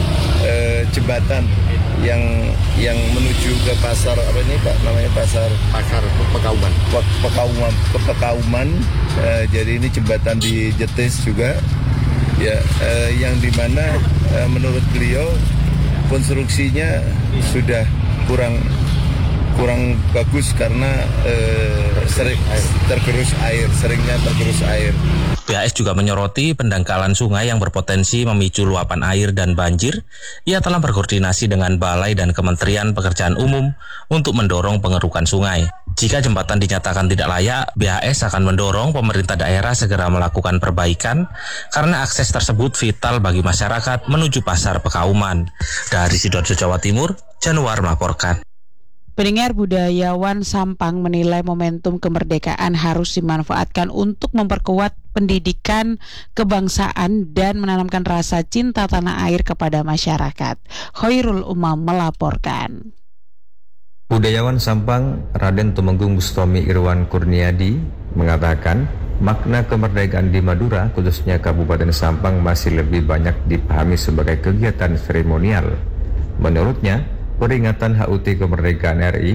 Speaker 14: uh, jembatan yang yang menuju ke pasar apa ini Pak namanya pasar pasar Pekauman Pekauman ke Pekauman uh, jadi ini jembatan di Jetis juga ya uh, yang dimana uh, menurut beliau konstruksinya sudah kurang kurang bagus karena uh, sering tergerus air seringnya tergerus air.
Speaker 13: B H S juga menyoroti pendangkalan sungai yang berpotensi memicu luapan air dan banjir. Ia telah berkoordinasi dengan Balai dan Kementerian Pekerjaan Umum untuk mendorong pengerukan sungai. Jika jembatan dinyatakan tidak layak, B H S akan mendorong pemerintah daerah segera melakukan perbaikan karena akses tersebut vital bagi masyarakat menuju Pasar Pekauman. Dari Sidoarjo, Jawa Timur, Januar melaporkan.
Speaker 12: Pendengar, budayawan Sampang menilai momentum kemerdekaan harus dimanfaatkan untuk memperkuat pendidikan kebangsaan dan menanamkan rasa cinta tanah air kepada masyarakat. Khairul Umam melaporkan.
Speaker 15: Budayawan Sampang Raden Tumenggung Bustomi Irwan Kurniadi mengatakan makna kemerdekaan di Madura, khususnya Kabupaten Sampang, masih lebih banyak dipahami sebagai kegiatan seremonial. Menurutnya, peringatan H U T kemerdekaan R I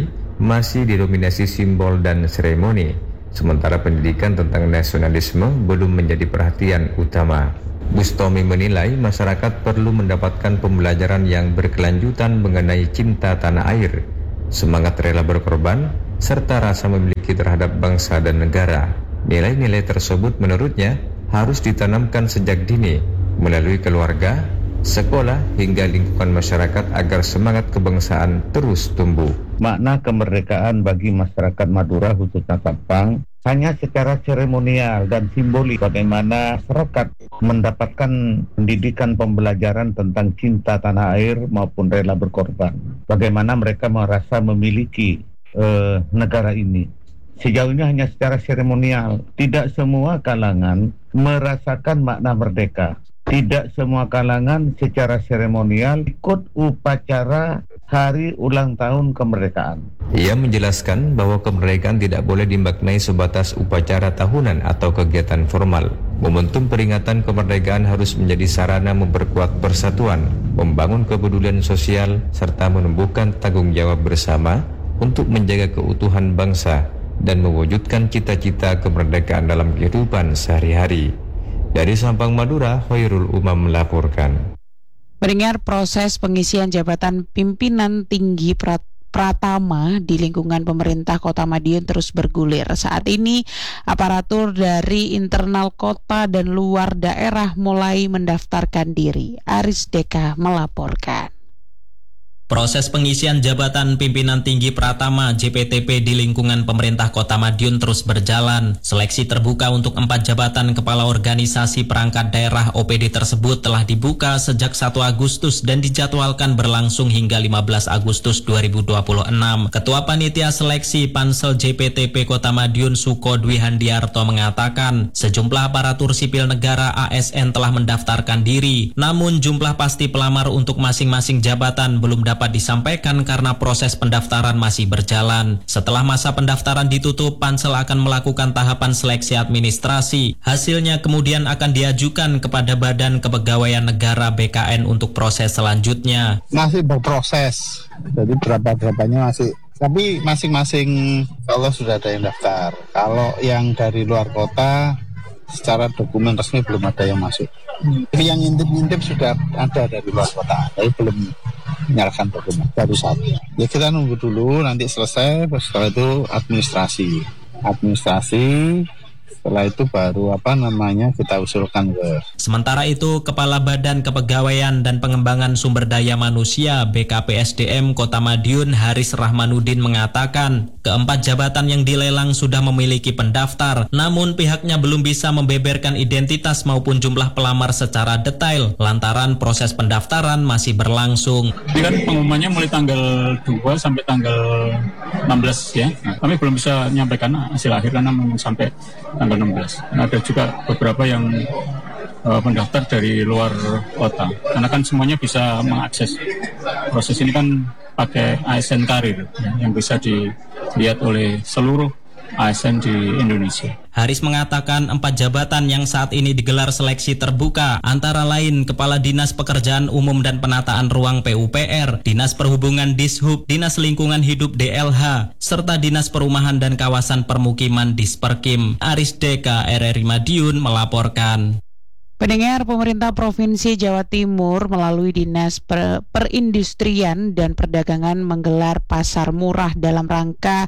Speaker 15: masih didominasi simbol dan seremoni, sementara pendidikan tentang nasionalisme belum menjadi perhatian utama. Bustomi menilai masyarakat perlu mendapatkan pembelajaran yang berkelanjutan mengenai cinta tanah air, semangat rela berkorban, serta rasa memiliki terhadap bangsa dan negara. Nilai-nilai tersebut menurutnya harus ditanamkan sejak dini melalui keluarga, sekolah hingga lingkungan masyarakat agar semangat kebangsaan terus tumbuh.
Speaker 16: Makna kemerdekaan bagi masyarakat Madura khususnya Sampang hanya secara seremonial dan simbolik, bagaimana masyarakat mendapatkan pendidikan pembelajaran tentang cinta tanah air maupun rela berkorban. Bagaimana mereka merasa memiliki eh, negara ini. Sejauh ini hanya secara seremonial. Tidak semua kalangan merasakan makna merdeka. Tidak semua kalangan secara seremonial ikut upacara hari ulang tahun kemerdekaan.
Speaker 15: Ia menjelaskan bahwa kemerdekaan tidak boleh dimaknai sebatas upacara tahunan atau kegiatan formal. Momentum peringatan kemerdekaan harus menjadi sarana memperkuat persatuan, membangun kepedulian sosial, serta menumbuhkan tanggung jawab bersama untuk menjaga keutuhan bangsa dan mewujudkan cita-cita kemerdekaan dalam kehidupan sehari-hari. Dari Sampang, Madura, Khairul Umam melaporkan.
Speaker 12: Mendengar proses pengisian jabatan pimpinan tinggi Prat Pratama di lingkungan pemerintah Kota Madiun terus bergulir. Saat ini aparatur dari internal kota dan luar daerah mulai mendaftarkan diri. Aris Deka melaporkan.
Speaker 17: Proses pengisian jabatan pimpinan tinggi Pratama J P T P di lingkungan pemerintah Kota Madiun terus berjalan. Seleksi terbuka untuk empat jabatan kepala organisasi perangkat daerah O P D tersebut telah dibuka sejak satu Agustus dan dijadwalkan berlangsung hingga lima belas Agustus dua ribu dua puluh enam. Ketua Panitia Seleksi Pansel J P T P Kota Madiun Suko Dwi Handiarto mengatakan sejumlah aparatur sipil negara A S N telah mendaftarkan diri. Namun jumlah pasti pelamar untuk masing-masing jabatan belum dapat dapat disampaikan karena proses pendaftaran masih berjalan. Setelah masa pendaftaran ditutup, Pansel akan melakukan tahapan seleksi administrasi. Hasilnya kemudian akan diajukan kepada Badan Kepegawaian Negara B K N untuk proses selanjutnya.
Speaker 18: Masih berproses, jadi berapa-berapanya masih. Tapi masing-masing kalau sudah ada yang daftar. Kalau yang dari luar kota, secara dokumen resmi belum ada yang masuk. Hmm. Yang ngintip-ngintip sudah ada dari luar kota, tapi belum menyerahkan dokumen, baru satu. Ya kita nunggu dulu, nanti selesai, setelah itu administrasi. Administrasi, setelah itu baru apa namanya kita usulkan ke.
Speaker 17: Sementara itu, Kepala Badan Kepegawaian dan Pengembangan Sumber Daya Manusia B K P S D M Kota Madiun Haris Rahmanuddin mengatakan, keempat jabatan yang dilelang sudah memiliki pendaftar, namun pihaknya belum bisa membeberkan identitas maupun jumlah pelamar secara detail, lantaran proses pendaftaran masih berlangsung.
Speaker 19: Ini kan pengumumannya mulai tanggal dua sampai tanggal enam belas ya. Nah, kami belum bisa menyampaikan hasil akhir karena sampai tanggal enam belas. Nah, ada juga beberapa yang uh, mendaftar dari luar kota. Karena kan semuanya bisa mengakses proses ini kan pakai A S N karir ya, yang bisa dilihat oleh seluruh A S N di Indonesia.
Speaker 17: Haris mengatakan empat jabatan yang saat ini digelar seleksi terbuka, antara lain Kepala Dinas Pekerjaan Umum dan Penataan Ruang P U P R, Dinas Perhubungan Dishub, Dinas Lingkungan Hidup D L H, serta Dinas Perumahan dan Kawasan Permukiman Disperkim. Aris Deka, R R I Madiun melaporkan.
Speaker 12: Pendengar, pemerintah Provinsi Jawa Timur melalui Dinas per Perindustrian dan Perdagangan menggelar pasar murah dalam rangka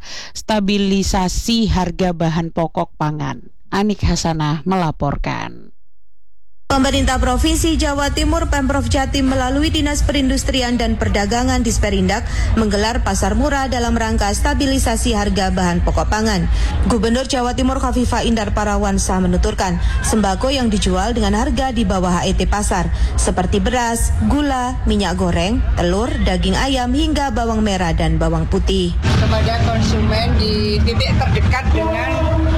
Speaker 12: stabilisasi harga bahan pokok pangan. Anik Hasanah melaporkan.
Speaker 20: Pemerintah Provinsi Jawa Timur Pemprov Jatim melalui Dinas Perindustrian dan Perdagangan Disperindak menggelar pasar murah dalam rangka stabilisasi harga bahan pokok pangan. Gubernur Jawa Timur Khofifah Indar Parawansa menuturkan sembako yang dijual dengan harga di bawah H E T pasar seperti beras, gula, minyak goreng, telur, daging ayam hingga bawang merah dan bawang putih.
Speaker 21: Kepada konsumen di titik terdekat dengan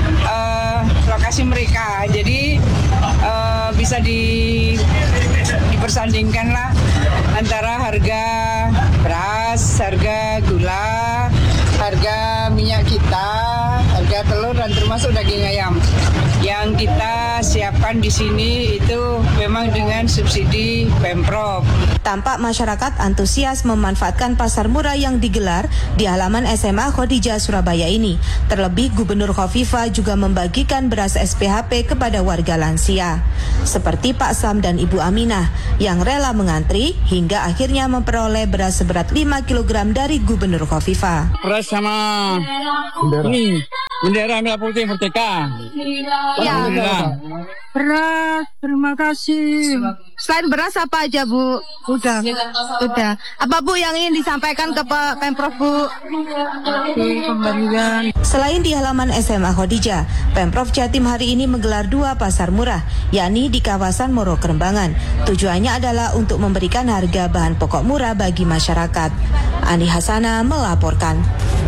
Speaker 21: uh, lokasi mereka, jadi uh, bisa di dipersandingkan lah antara harga beras, harga gula, harga minyak kita, harga telur dan termasuk daging ayam yang kita kita siapkan di sini itu memang dengan subsidi Pemprov.
Speaker 20: Tampak masyarakat antusias memanfaatkan pasar murah yang digelar di halaman S M A Khadijah Surabaya ini. Terlebih Gubernur Khofifah juga membagikan beras S P H P kepada warga lansia. Seperti Pak Sam dan Ibu Aminah yang rela mengantri hingga akhirnya memperoleh beras seberat lima kilogram dari Gubernur Khofifah.
Speaker 2: Beras sama ini bendera merah putih merdeka.
Speaker 20: Ya.
Speaker 2: Beras, terima kasih.
Speaker 20: Selain beras apa aja Bu? Udah, udah. Apa Bu yang ingin disampaikan ke Pak Pemprov Bu? Selain di halaman S M A Khadijah, Pemprov Jatim hari ini menggelar dua pasar murah, yakni di kawasan Moro Kerembangan. Tujuannya adalah untuk memberikan harga bahan pokok murah bagi masyarakat. Ani Hasana melaporkan.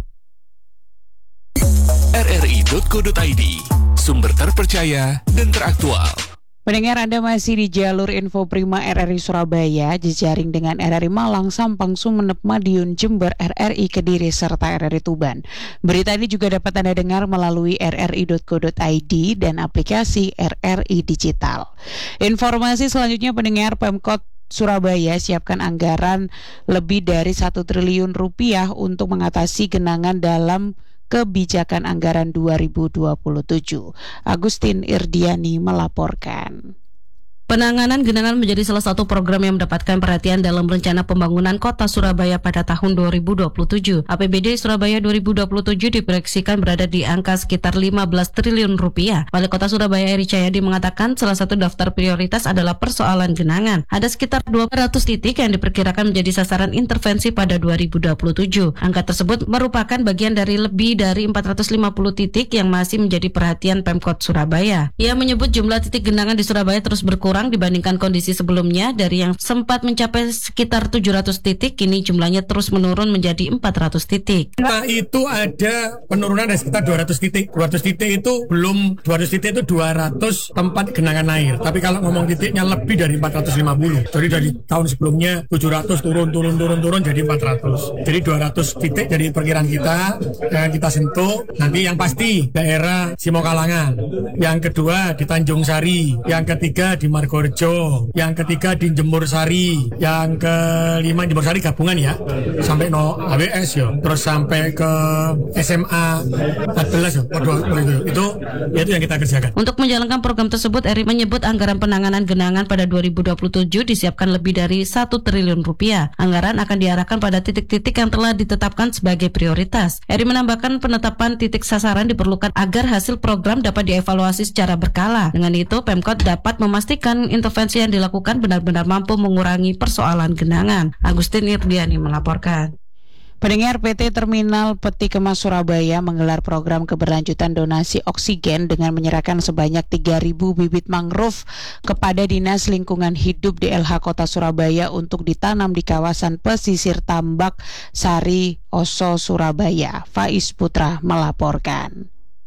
Speaker 22: R R I titik co titik I D, sumber terpercaya dan teraktual.
Speaker 12: Pendengar, Anda masih di jalur Info Prima R R I Surabaya, jejaring dengan R R I Malang, Sampang, Sumeneb, Madiun, Jember, R R I Kediri, serta R R I Tuban. Berita ini juga dapat Anda dengar melalui r r i titik co titik i d dan aplikasi R R I Digital. Informasi selanjutnya, pendengar, Pemkot Surabaya siapkan anggaran lebih dari satu triliun rupiah untuk mengatasi genangan dalam kebijakan anggaran dua ribu dua puluh tujuh. Agustin Irdiani melaporkan.
Speaker 23: Penanganan genangan menjadi salah satu program yang mendapatkan perhatian dalam rencana pembangunan kota Surabaya pada tahun dua ribu dua puluh tujuh. A P B D Surabaya dua ribu dua puluh tujuh diproyeksikan berada di angka sekitar lima belas triliun rupiah. Wali Kota Surabaya Eri Cahyadi mengatakan salah satu daftar prioritas adalah persoalan genangan. Ada sekitar dua ratus titik yang diperkirakan menjadi sasaran intervensi pada dua ribu dua puluh tujuh. Angka tersebut merupakan bagian dari lebih dari empat ratus lima puluh titik yang masih menjadi perhatian Pemkot Surabaya. Ia menyebut jumlah titik genangan di Surabaya terus berkurang dibandingkan kondisi sebelumnya. Dari yang sempat mencapai sekitar tujuh ratus titik, kini jumlahnya terus menurun menjadi empat ratus titik.
Speaker 24: Nah, itu ada penurunan dari sekitar dua ratus titik. dua ratus titik itu belum, dua ratus titik itu dua ratus tempat genangan air. Tapi kalau ngomong titiknya lebih dari empat ratus lima puluh. Jadi dari tahun sebelumnya tujuh ratus turun, turun, turun, turun jadi empat ratus. Jadi dua ratus titik dari perkiraan kita yang kita sentuh. Nanti yang pasti daerah Simokalangan. Yang kedua di Tanjung Sari. Yang ketiga di Margorejo. Yang ketiga di Jemur Sari, yang kelima Jemur Sari gabungan ya, sampai no A W S ya, terus sampai ke S M A empat belas ya, waduh, itu, itu itu yang kita kerjakan.
Speaker 23: Untuk menjalankan program tersebut, Eri menyebut anggaran penanganan genangan pada dua ribu dua puluh tujuh disiapkan lebih dari satu triliun rupiah. Anggaran akan diarahkan pada titik-titik yang telah ditetapkan sebagai prioritas. Eri menambahkan penetapan titik sasaran diperlukan agar hasil program dapat dievaluasi secara berkala. Dengan itu, Pemkot dapat memastikan intervensi yang dilakukan benar-benar mampu mengurangi persoalan genangan. Agustin Irdiani melaporkan.
Speaker 12: Pendengar, P T Terminal Peti Kemas Surabaya menggelar program keberlanjutan donasi oksigen dengan menyerahkan sebanyak tiga ribu bibit mangrove kepada Dinas Lingkungan Hidup D L H Kota Surabaya untuk ditanam di kawasan pesisir Tambak Sari Oso Surabaya. Faiz Putra melaporkan.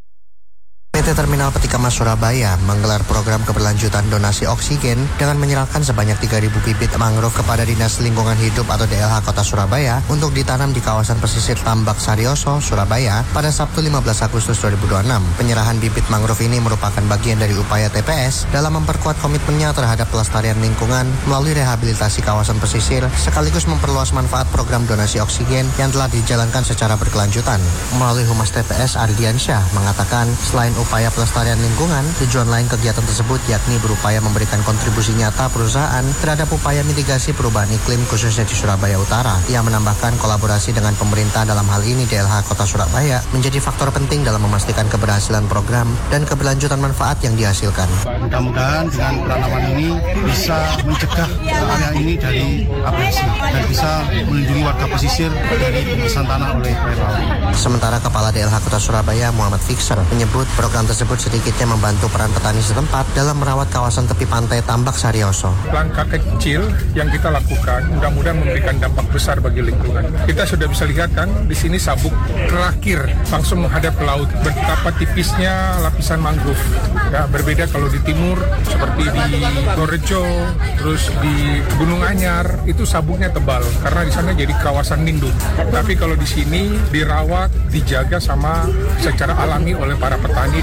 Speaker 25: P T Terminal Peti Kemas Surabaya menggelar program keberlanjutan donasi oksigen dengan menyerahkan sebanyak tiga ribu bibit mangrove kepada Dinas Lingkungan Hidup atau D L H Kota Surabaya untuk ditanam di kawasan pesisir Tambak Sarioso, Surabaya pada Sabtu lima belas Agustus dua ribu dua puluh enam. Penyerahan bibit mangrove ini merupakan bagian dari upaya T P S dalam memperkuat komitmennya terhadap pelestarian lingkungan melalui rehabilitasi kawasan pesisir sekaligus memperluas manfaat program donasi oksigen yang telah dijalankan secara berkelanjutan. Melalui Humas T P S Ardiansyah mengatakan selain upaya pelestarian lingkungan, tujuan lain kegiatan tersebut yakni berupaya memberikan kontribusi nyata perusahaan terhadap upaya mitigasi perubahan iklim khususnya di Surabaya Utara. Ia menambahkan kolaborasi dengan pemerintah dalam hal ini D L H Kota Surabaya menjadi faktor penting dalam memastikan keberhasilan program dan keberlanjutan manfaat yang dihasilkan.
Speaker 26: Mudah-mudahan dengan penanaman ini bisa mencegah area ini dari abrasi dan bisa melindungi warga pesisir dari pembebasan tanah oleh air laut.
Speaker 25: Sementara Kepala D L H Kota Surabaya Muhammad Fixer menyebut program tersebut sedikitnya membantu peran petani setempat dalam merawat kawasan tepi pantai Tambak Sarioso.
Speaker 27: Langkah kecil yang kita lakukan mudah-mudahan memberikan dampak besar bagi lingkungan. Kita sudah bisa lihat kan di sini sabuk terakhir langsung menghadap ke laut. Betapa tipisnya lapisan mangrove. Ya, berbeda kalau di timur seperti di Gorejo, terus di Gunung Anyar itu sabuknya tebal karena di sana jadi kawasan lindung. Tapi kalau di sini dirawat, dijaga sama secara alami oleh para petani dan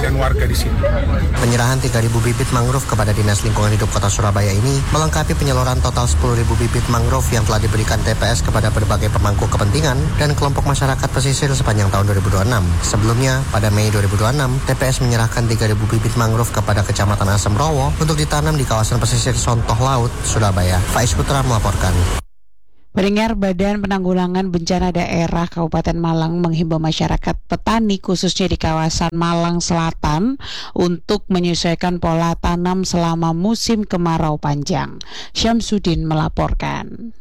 Speaker 27: dengan warga di sini.
Speaker 25: Penyerahan tiga ribu bibit mangrove kepada Dinas Lingkungan Hidup Kota Surabaya ini melengkapi penyaluran total sepuluh ribu bibit mangrove yang telah diberikan T P S kepada berbagai pemangku kepentingan dan kelompok masyarakat pesisir sepanjang tahun dua ribu dua puluh enam. Sebelumnya, pada Mei dua ribu dua puluh enam, T P S menyerahkan tiga ribu bibit mangrove kepada Kecamatan Asem Rowo untuk ditanam di kawasan pesisir Sontoh Laut, Surabaya. Faiz Putra melaporkan.
Speaker 12: Pendengar, Badan Penanggulangan Bencana Daerah Kabupaten Malang menghimbau masyarakat petani khususnya di kawasan Malang Selatan untuk menyesuaikan pola tanam selama musim kemarau panjang. Syamsuddin melaporkan.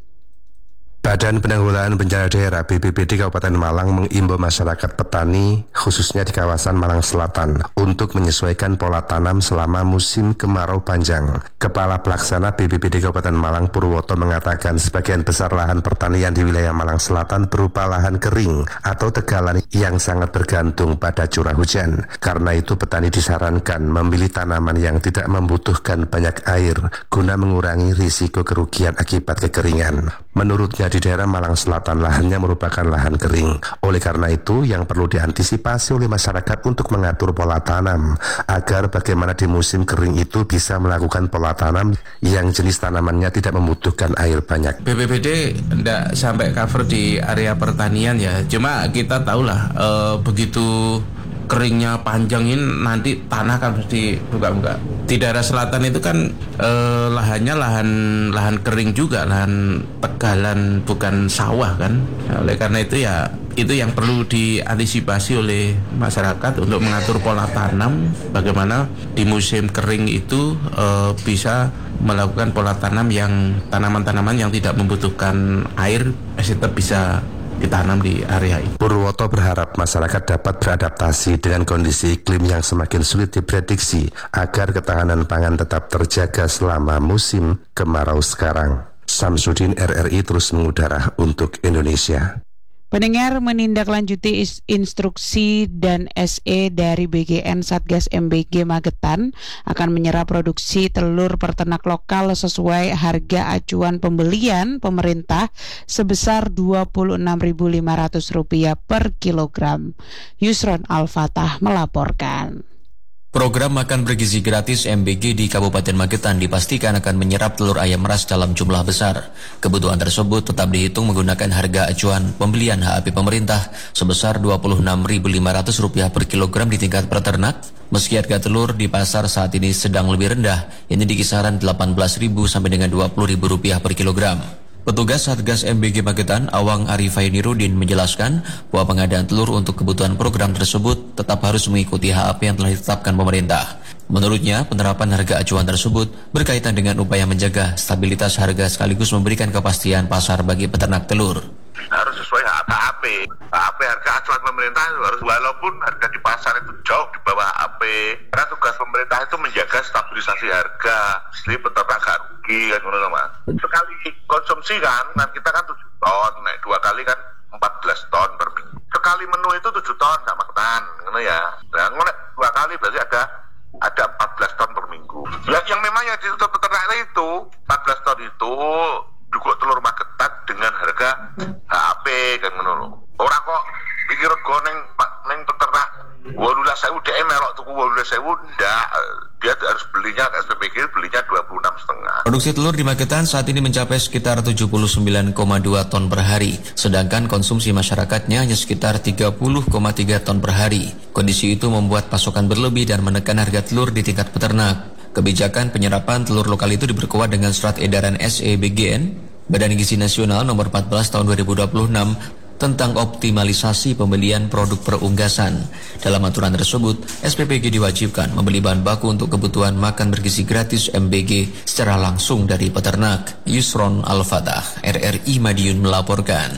Speaker 1: Badan Penanggulangan Bencana Daerah B P B D Kabupaten Malang mengimbau masyarakat petani khususnya di kawasan Malang Selatan untuk menyesuaikan pola tanam selama musim kemarau panjang. Kepala Pelaksana B P B D Kabupaten Malang Purwoto mengatakan sebagian besar lahan pertanian di wilayah Malang Selatan berupa lahan kering atau tegalan yang sangat bergantung pada curah hujan. Karena itu petani disarankan memilih tanaman yang tidak membutuhkan banyak air guna mengurangi risiko kerugian akibat kekeringan. Menurutnya di daerah Malang Selatan lahannya merupakan lahan kering. Oleh karena itu yang perlu diantisipasi oleh masyarakat untuk mengatur pola tanam agar bagaimana di musim kering itu bisa melakukan pola tanam yang jenis tanamannya tidak membutuhkan air banyak.
Speaker 3: B P B D tidak sampai cover di area pertanian ya, cuma kita tahulah e, begitu keringnya panjang ini nanti tanah kan pasti buka-buka. Di daerah selatan itu kan eh, lahannya lahan lahan kering juga, lahan tegalan bukan sawah kan. Nah, oleh karena itu ya itu yang perlu diantisipasi oleh masyarakat untuk mengatur pola tanam bagaimana di musim kering itu eh, bisa melakukan pola tanam yang tanaman-tanaman yang tidak membutuhkan air tetap bisa ditanam di area ini.
Speaker 1: Purwoto berharap masyarakat dapat beradaptasi dengan kondisi iklim yang semakin sulit diprediksi agar ketahanan pangan tetap terjaga selama musim kemarau sekarang. Syamsuddin R R I terus mengudara untuk Indonesia.
Speaker 12: Pendengar, menindaklanjuti instruksi dan S E dari B G N Satgas M B G Magetan akan menyerap produksi telur peternak lokal sesuai harga acuan pembelian pemerintah sebesar dua puluh enam ribu lima ratus rupiah per kilogram. Yusron Al-Fatah melaporkan.
Speaker 4: Program makan bergizi gratis M B G di Kabupaten Magetan dipastikan akan menyerap telur ayam ras dalam jumlah besar. Kebutuhan tersebut tetap dihitung menggunakan harga acuan pembelian H A P pemerintah sebesar dua puluh enam ribu lima ratus rupiah per kilogram di tingkat peternak. Meski harga telur di pasar saat ini sedang lebih rendah, ini di kisaran delapan belas ribu sampai dengan dua puluh ribu rupiah per kilogram. Petugas Satgas M B G Magetan, Awang Arifainirudin menjelaskan bahwa pengadaan telur untuk kebutuhan program tersebut tetap harus mengikuti H A P yang telah ditetapkan pemerintah. Menurutnya, penerapan harga acuan tersebut berkaitan dengan upaya menjaga stabilitas harga sekaligus memberikan kepastian pasar bagi peternak telur.
Speaker 5: Harus sesuai H A P. H A P harga acuan pemerintah itu harus, walaupun harga di pasar itu jauh di bawah H A P. Karena tugas pemerintah itu menjaga stabilisasi harga, jadi peternak gak rugi kan, mas. Sekali konsumsi kan, kan kita kan tujuh ton, naik dua kali kan empat belas ton per minggu. Sekali menu itu tujuh ton gak makan, gitu ya. Dan dua kali berarti ada ada empat belas ton per minggu. Ya, yang memang yang ditutup peternak itu empat belas ton itu juga telur Magetan dengan harga H A P kan menurut. Orang kok pikir goneng neng peternak wolulas sewu D M melok tuku wolulas sewu ndak, dia harus belinya S P P G belinya dua puluh enam setengah.
Speaker 4: Produksi telur di Magetan saat ini mencapai sekitar tujuh puluh sembilan koma dua ton per hari, sedangkan konsumsi masyarakatnya hanya sekitar tiga puluh koma tiga ton per hari. Kondisi itu membuat pasokan berlebih dan menekan harga telur di tingkat peternak. Kebijakan penyerapan telur lokal itu diperkuat dengan Surat Edaran S E B G N, Badan Gizi Nasional nomor empat belas tahun dua ribu dua puluh enam tentang optimalisasi pembelian produk perunggasan. Dalam aturan tersebut, S P P G diwajibkan membeli bahan baku untuk kebutuhan makan bergizi gratis M B G secara langsung dari peternak. Yusron Al-Fatah, R R I Madiun melaporkan.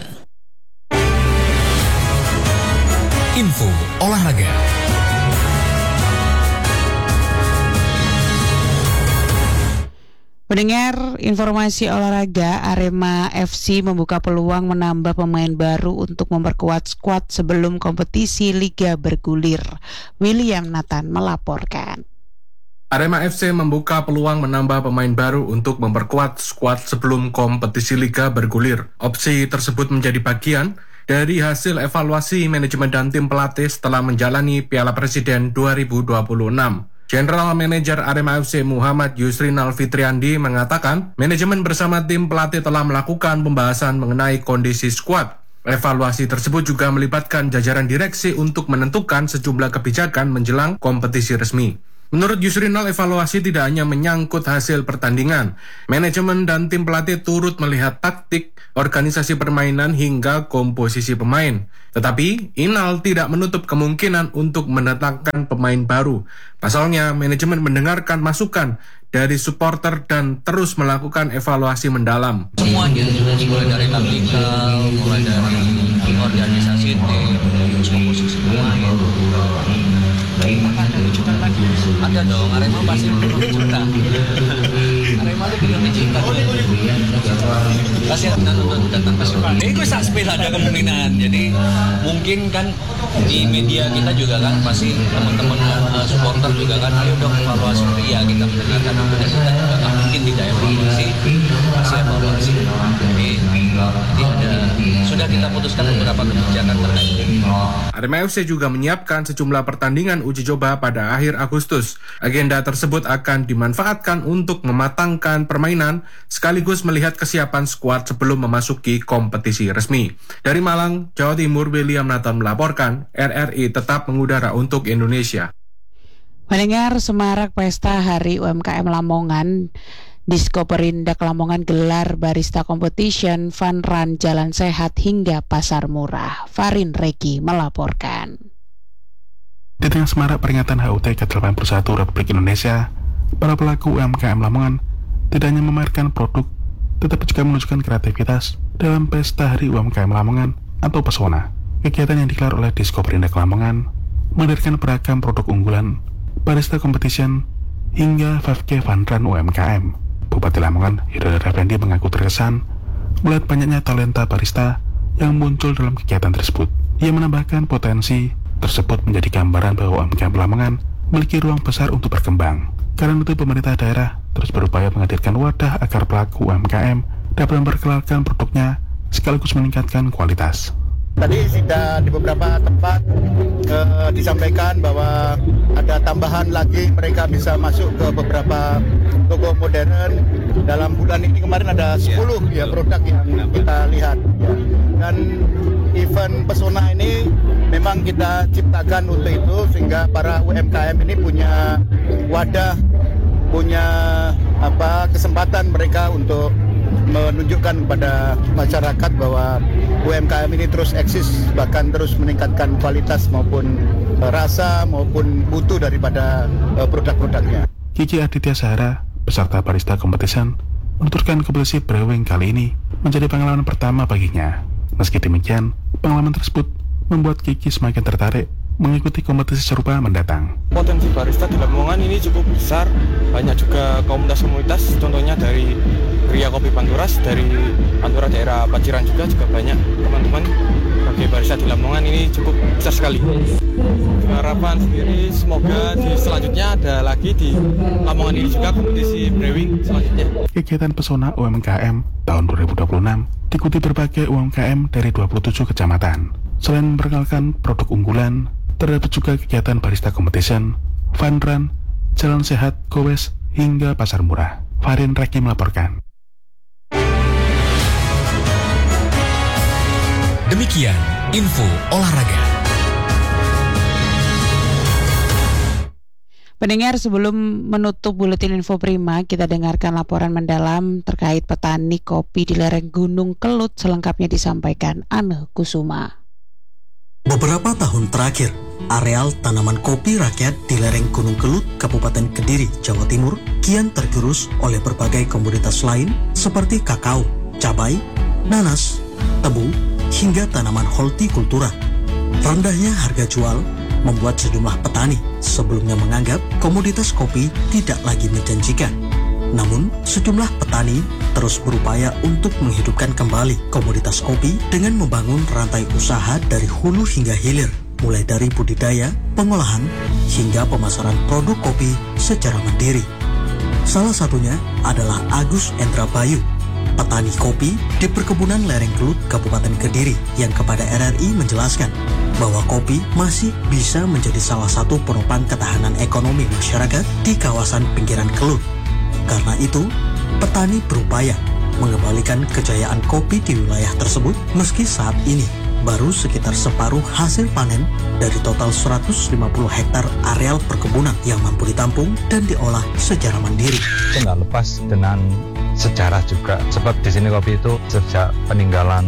Speaker 22: Info olahraga.
Speaker 12: Mendengar informasi olahraga, Arema F C membuka peluang menambah pemain baru untuk memperkuat skuad sebelum kompetisi Liga bergulir. William Nathan melaporkan.
Speaker 6: Arema F C membuka peluang menambah pemain baru untuk memperkuat skuad sebelum kompetisi Liga bergulir. Opsi tersebut menjadi bagian dari hasil evaluasi manajemen dan tim pelatih setelah menjalani Piala Presiden dua ribu dua puluh enam. General Manager Arema F C Muhammad Yusrinal Fitriandi mengatakan, manajemen bersama tim pelatih telah melakukan pembahasan mengenai kondisi skuad. Evaluasi tersebut juga melibatkan jajaran direksi untuk menentukan sejumlah kebijakan menjelang kompetisi resmi. Menurut Yusrinal, evaluasi tidak hanya menyangkut hasil pertandingan. Manajemen dan tim pelatih turut melihat taktik, organisasi permainan hingga komposisi pemain. Tetapi, Inal tidak menutup kemungkinan untuk mendatangkan pemain baru. Pasalnya, manajemen mendengarkan masukan dari supporter dan terus melakukan evaluasi mendalam.
Speaker 4: Semuanya, mulai dari taktikal, mulai dari organisasi tim, komposisi pemain. Ada dong, Arema pasti berjuta. Arema itu punya digital. Pasti ada untuk datang ke sini. Ini sak sepeda ada kemungkinan. Jadi mungkin kan di media kita juga kan pasti teman-teman uh, supporter juga kan, ayo dong evaluasi. Iya, kita mendengarkan. Kita juga kan mungkin tidak evaluasi, pasti evaluasi. Jadi nanti ada sudah kita putuskan beberapa kebijakan terkait.
Speaker 6: Arema F C juga menyiapkan sejumlah pertandingan uji coba pada akhir Agustus. Agenda tersebut akan dimanfaatkan untuk mematangkan permainan sekaligus melihat kesiapan skuad sebelum memasuki kompetisi resmi. Dari Malang, Jawa Timur, William Nathan melaporkan, R R I tetap mengudara untuk Indonesia.
Speaker 12: Mendengar semarak pesta Hari U M K M Lamongan, Disko Perindak Lamongan gelar barista competition, fun run, jalan sehat hingga pasar murah. Farin Reki melaporkan.
Speaker 7: Di tengah semarak peringatan H U T ke delapan puluh satu Republik Indonesia, para pelaku U M K M Lamongan tidak hanya memamerkan produk, tetapi juga menunjukkan kreativitas dalam pesta Hari U M K M Lamongan atau Pesona. Kegiatan yang digelar oleh Disko Perindak Lamongan menghadirkan beragam produk unggulan, barista competition, hingga lima K Fun Run U M K M. Bupati Lamongan, Hidayat Effendi mengaku terkesan melihat banyaknya talenta barista yang muncul dalam kegiatan tersebut. Ia menambahkan potensi tersebut menjadi gambaran bahwa U M K M Lamongan memiliki ruang besar untuk berkembang. Karena itu pemerintah daerah terus berupaya menghadirkan wadah agar pelaku U M K M dapat memperkenalkan produknya sekaligus meningkatkan kualitas.
Speaker 8: Tadi sudah di beberapa tempat eh, disampaikan bahwa ada tambahan lagi, mereka bisa masuk ke beberapa toko modern. Dalam bulan ini kemarin ada sepuluh ya produk yang kita lihat. Ya. Dan event Pesona ini memang kita ciptakan untuk itu sehingga para U M K M ini punya wadah, punya apa kesempatan mereka untuk menunjukkan kepada masyarakat bahwa U M K M ini terus eksis, bahkan terus meningkatkan kualitas maupun rasa maupun mutu daripada produk-produknya.
Speaker 7: Kiki Aditya Sahara, peserta barista competition, menuturkan kompetisi brewing kali ini menjadi pengalaman pertama baginya. Meski demikian, pengalaman tersebut membuat Kiki semakin tertarik mengikuti kompetisi serupa mendatang.
Speaker 9: Potensi barista di Lamongan ini cukup besar, banyak juga komunitas-komunitas, contohnya dari Ria Kopi Panturas, dari Pantura daerah Paciran juga juga banyak teman-teman sebagai barista di Lamongan ini cukup besar sekali. Harapan sendiri semoga di selanjutnya ada lagi di Lamongan ini juga kompetisi brewing selanjutnya.
Speaker 7: Kegiatan Pesona U M K M tahun dua ribu dua puluh enam diikuti berbagai U M K M dari dua puluh tujuh kecamatan. Selain memperkenalkan produk unggulan, terdapat juga kegiatan barista competition, fun run, jalan sehat, gowes, hingga pasar murah. Farin Reki melaporkan.
Speaker 22: Demikian info olahraga.
Speaker 12: Pendengar, sebelum menutup buletin info prima, kita dengarkan laporan mendalam terkait petani kopi di lereng Gunung Kelut. Selengkapnya disampaikan Ane Kusuma.
Speaker 10: Beberapa tahun terakhir, areal tanaman kopi rakyat di lereng Gunung Kelut, Kabupaten Kediri, Jawa Timur, kian tergerus oleh berbagai komoditas lain seperti kakao, cabai, nanas, tebu, hingga tanaman hortikultura. Rendahnya harga jual membuat sejumlah petani sebelumnya menganggap komoditas kopi tidak lagi menjanjikan. Namun, sejumlah petani terus berupaya untuk menghidupkan kembali komoditas kopi dengan membangun rantai usaha dari hulu hingga hilir, mulai dari budidaya, pengolahan, hingga pemasaran produk kopi secara mandiri. Salah satunya adalah Agus Endra Bayu, petani kopi di perkebunan lereng Kelut, Kabupaten Kediri, yang kepada R R I menjelaskan bahwa kopi masih bisa menjadi salah satu penopang ketahanan ekonomi masyarakat di kawasan pinggiran Kelut. Karena itu, petani berupaya mengembalikan kejayaan kopi di wilayah tersebut meski saat ini baru sekitar separuh hasil panen dari total seratus lima puluh hektar areal perkebunan yang mampu ditampung dan diolah secara mandiri.
Speaker 11: Itu nggak lepas dengan sejarah juga, sebab di sini kopi itu sejak peninggalan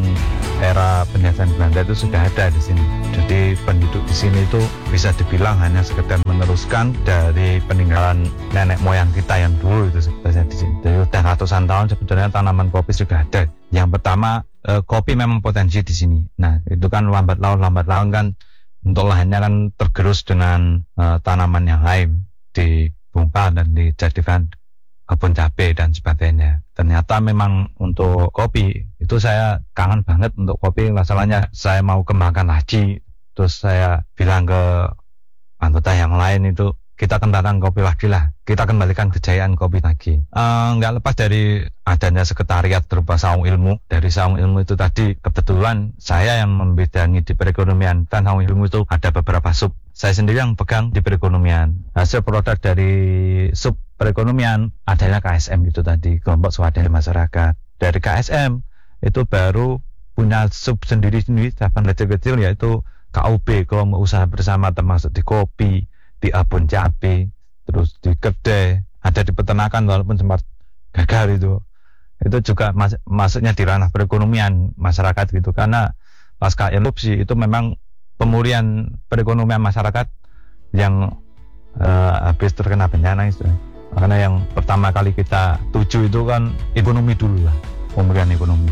Speaker 11: era penjajahan Belanda itu sudah ada di sini. Jadi penduduk di sini itu bisa dibilang hanya sekedar meneruskan dari peninggalan nenek moyang kita yang dulu itu sebetulnya di sini. Jadi sudah ratusan tahun sebetulnya tanaman kopi sudah ada. Yang pertama, eh, kopi memang potensi di sini. Nah, itu kan lambat laun lambat laun kan untuk lahannya kan tergerus dengan eh, tanaman yang lain, dibongkar dan dijadikan kebun cabai dan sebagainya. Ternyata memang untuk kopi itu saya kangen banget untuk kopi. Masalahnya saya mau kembangkan lagi, terus saya bilang ke anggota yang lain itu kita kembangkan kopi lagi lah, kita kembalikan kejayaan kopi lagi. Uh, nggak lepas dari adanya sekretariat berupa saung ilmu. Dari saung ilmu itu tadi kebetulan saya yang membidangi di perekonomian, dan saung ilmu itu ada beberapa sub. Saya sendiri yang pegang di perekonomian. Hasil produk dari sub perekonomian adanya K S M itu tadi, kelompok swadaya masyarakat. Dari K S M itu baru punya sub sendiri-sendiri cabang kecil-kecil, yaitu K U B, kelompok usaha bersama, termasuk di kopi, di abon cabai, terus di kedai, ada di peternakan walaupun sempat gagal itu. Itu juga mas masuknya di ranah perekonomian masyarakat gitu, karena pasca erupsi itu memang pemulihan perekonomian masyarakat yang uh, habis terkena bencana itu. Karena yang pertama kali kita tuju itu kan ekonomi dulu lah, pemulihan ekonomi.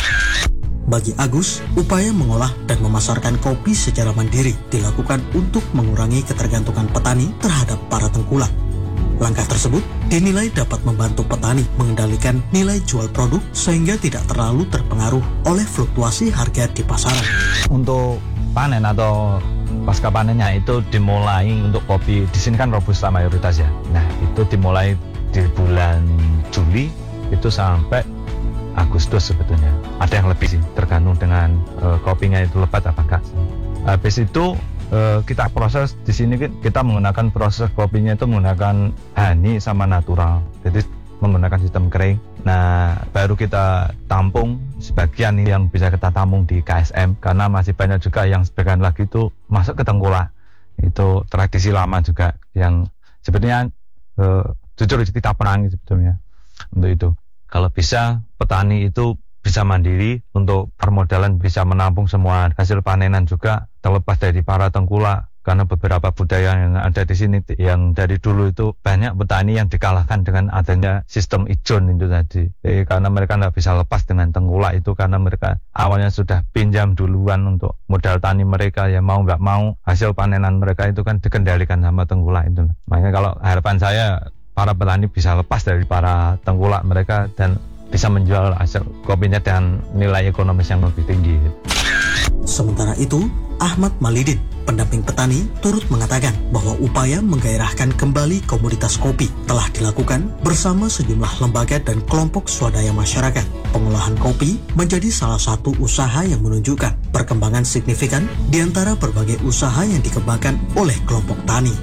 Speaker 10: Bagi Agus, upaya mengolah dan memasarkan kopi secara mandiri dilakukan untuk mengurangi ketergantungan petani terhadap para tengkulak. Langkah tersebut dinilai dapat membantu petani mengendalikan nilai jual produk sehingga tidak terlalu terpengaruh oleh fluktuasi harga di pasaran.
Speaker 11: Untuk panen atau pasca panennya itu dimulai untuk kopi di sini kan robusta mayoritas ya. Nah, itu dimulai di bulan Juli itu sampai Agustus sebetulnya. Ada yang lebih sih, tergantung dengan uh, kopinya itu lebat apa enggak. Habis itu uh, kita proses di sini kita menggunakan proses kopinya itu menggunakan honey sama natural. Jadi menggunakan sistem kering. Nah, baru kita tampung sebagian yang bisa kita tampung di K S M, karena masih banyak juga yang sebagian lagi itu masuk ke tengkulak. Itu tradisi lama juga yang sebetulnya uh, jujur kita perangi sebetulnya untuk itu. Kalau bisa petani itu bisa mandiri untuk permodalan, bisa menampung semua hasil panenan juga terlepas dari para tengkulak, karena beberapa budaya yang ada di sini yang dari dulu itu banyak petani yang dikalahkan dengan adanya sistem ijon itu tadi. Eh, karena mereka tidak bisa lepas dengan tengkulak itu, karena mereka awalnya sudah pinjam duluan untuk modal tani mereka, ya mau nggak mau hasil panenan mereka itu kan dikendalikan sama tengkulak itu. Makanya kalau harapan saya para petani bisa lepas dari para tengkulak mereka dan bisa menjual hasil kopinya dengan nilai ekonomis yang lebih tinggi.
Speaker 10: Sementara itu, Ahmad Malidin, pendamping petani, turut mengatakan bahwa upaya menggairahkan kembali komoditas kopi telah dilakukan bersama sejumlah lembaga dan kelompok swadaya masyarakat. Pengolahan kopi menjadi salah satu usaha yang menunjukkan perkembangan signifikan di antara berbagai usaha yang dikembangkan oleh kelompok tani.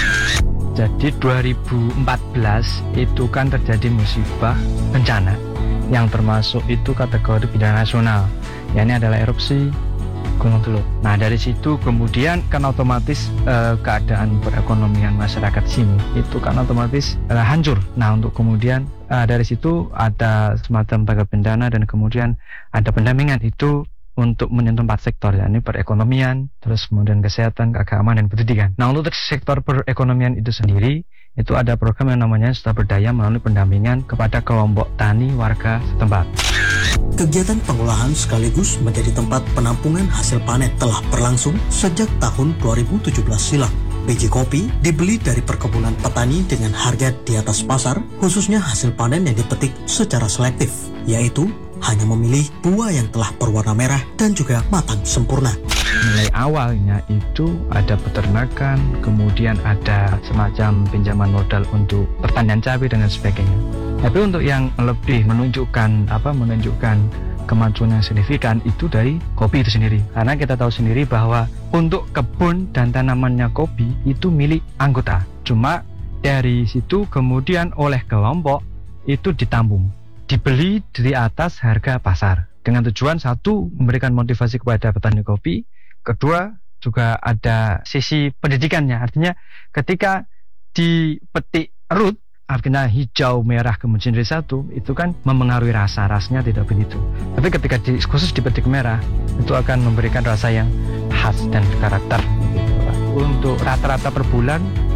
Speaker 13: Jadi dua ribu empat belas itu kan terjadi musibah bencana yang termasuk itu kategori bencana nasional, yakni adalah erupsi Gunung Teluk. Nah, dari situ kemudian kan otomatis eh, keadaan perekonomian masyarakat sini itu kan otomatis eh, hancur. Nah, untuk kemudian eh, dari situ ada semacam baga bencana dan kemudian ada pendampingan itu untuk menyentuh empat sektor, yakni perekonomian, terus kemudian kesehatan, keagamaan, dan pendidikan. Nah, untuk sektor perekonomian itu sendiri, itu ada program yang namanya Suta Berdaya melalui pendampingan kepada kelompok tani warga setempat.
Speaker 10: Kegiatan pengolahan sekaligus menjadi tempat penampungan hasil panen telah berlangsung sejak tahun dua ribu tujuh belas silam. Biji kopi dibeli dari perkebunan petani dengan harga di atas pasar, khususnya hasil panen yang dipetik secara selektif, yaitu hanya memilih buah yang telah berwarna merah dan juga matang sempurna.
Speaker 13: Nilai awalnya itu ada peternakan, kemudian ada semacam pinjaman modal untuk pertanian cabai dan sebagainya. Tapi untuk yang lebih menunjukkan apa menunjukkan kemajuan yang signifikan itu dari kopi itu sendiri. Karena kita tahu sendiri bahwa untuk kebun dan tanamannya kopi itu milik anggota. Cuma dari situ kemudian oleh kelompok itu ditampung, dibeli dari atas harga pasar. Dengan tujuan satu, memberikan motivasi kepada petani kopi. Kedua, juga ada sisi pendidikannya. Artinya ketika dipetik root, artinya hijau, merah, kemudian jadi satu, itu kan memengaruhi rasa, rasanya tidak begitu. Tapi ketika di, khusus dipetik merah, itu akan memberikan rasa yang khas dan karakter. Untuk rata-rata per bulan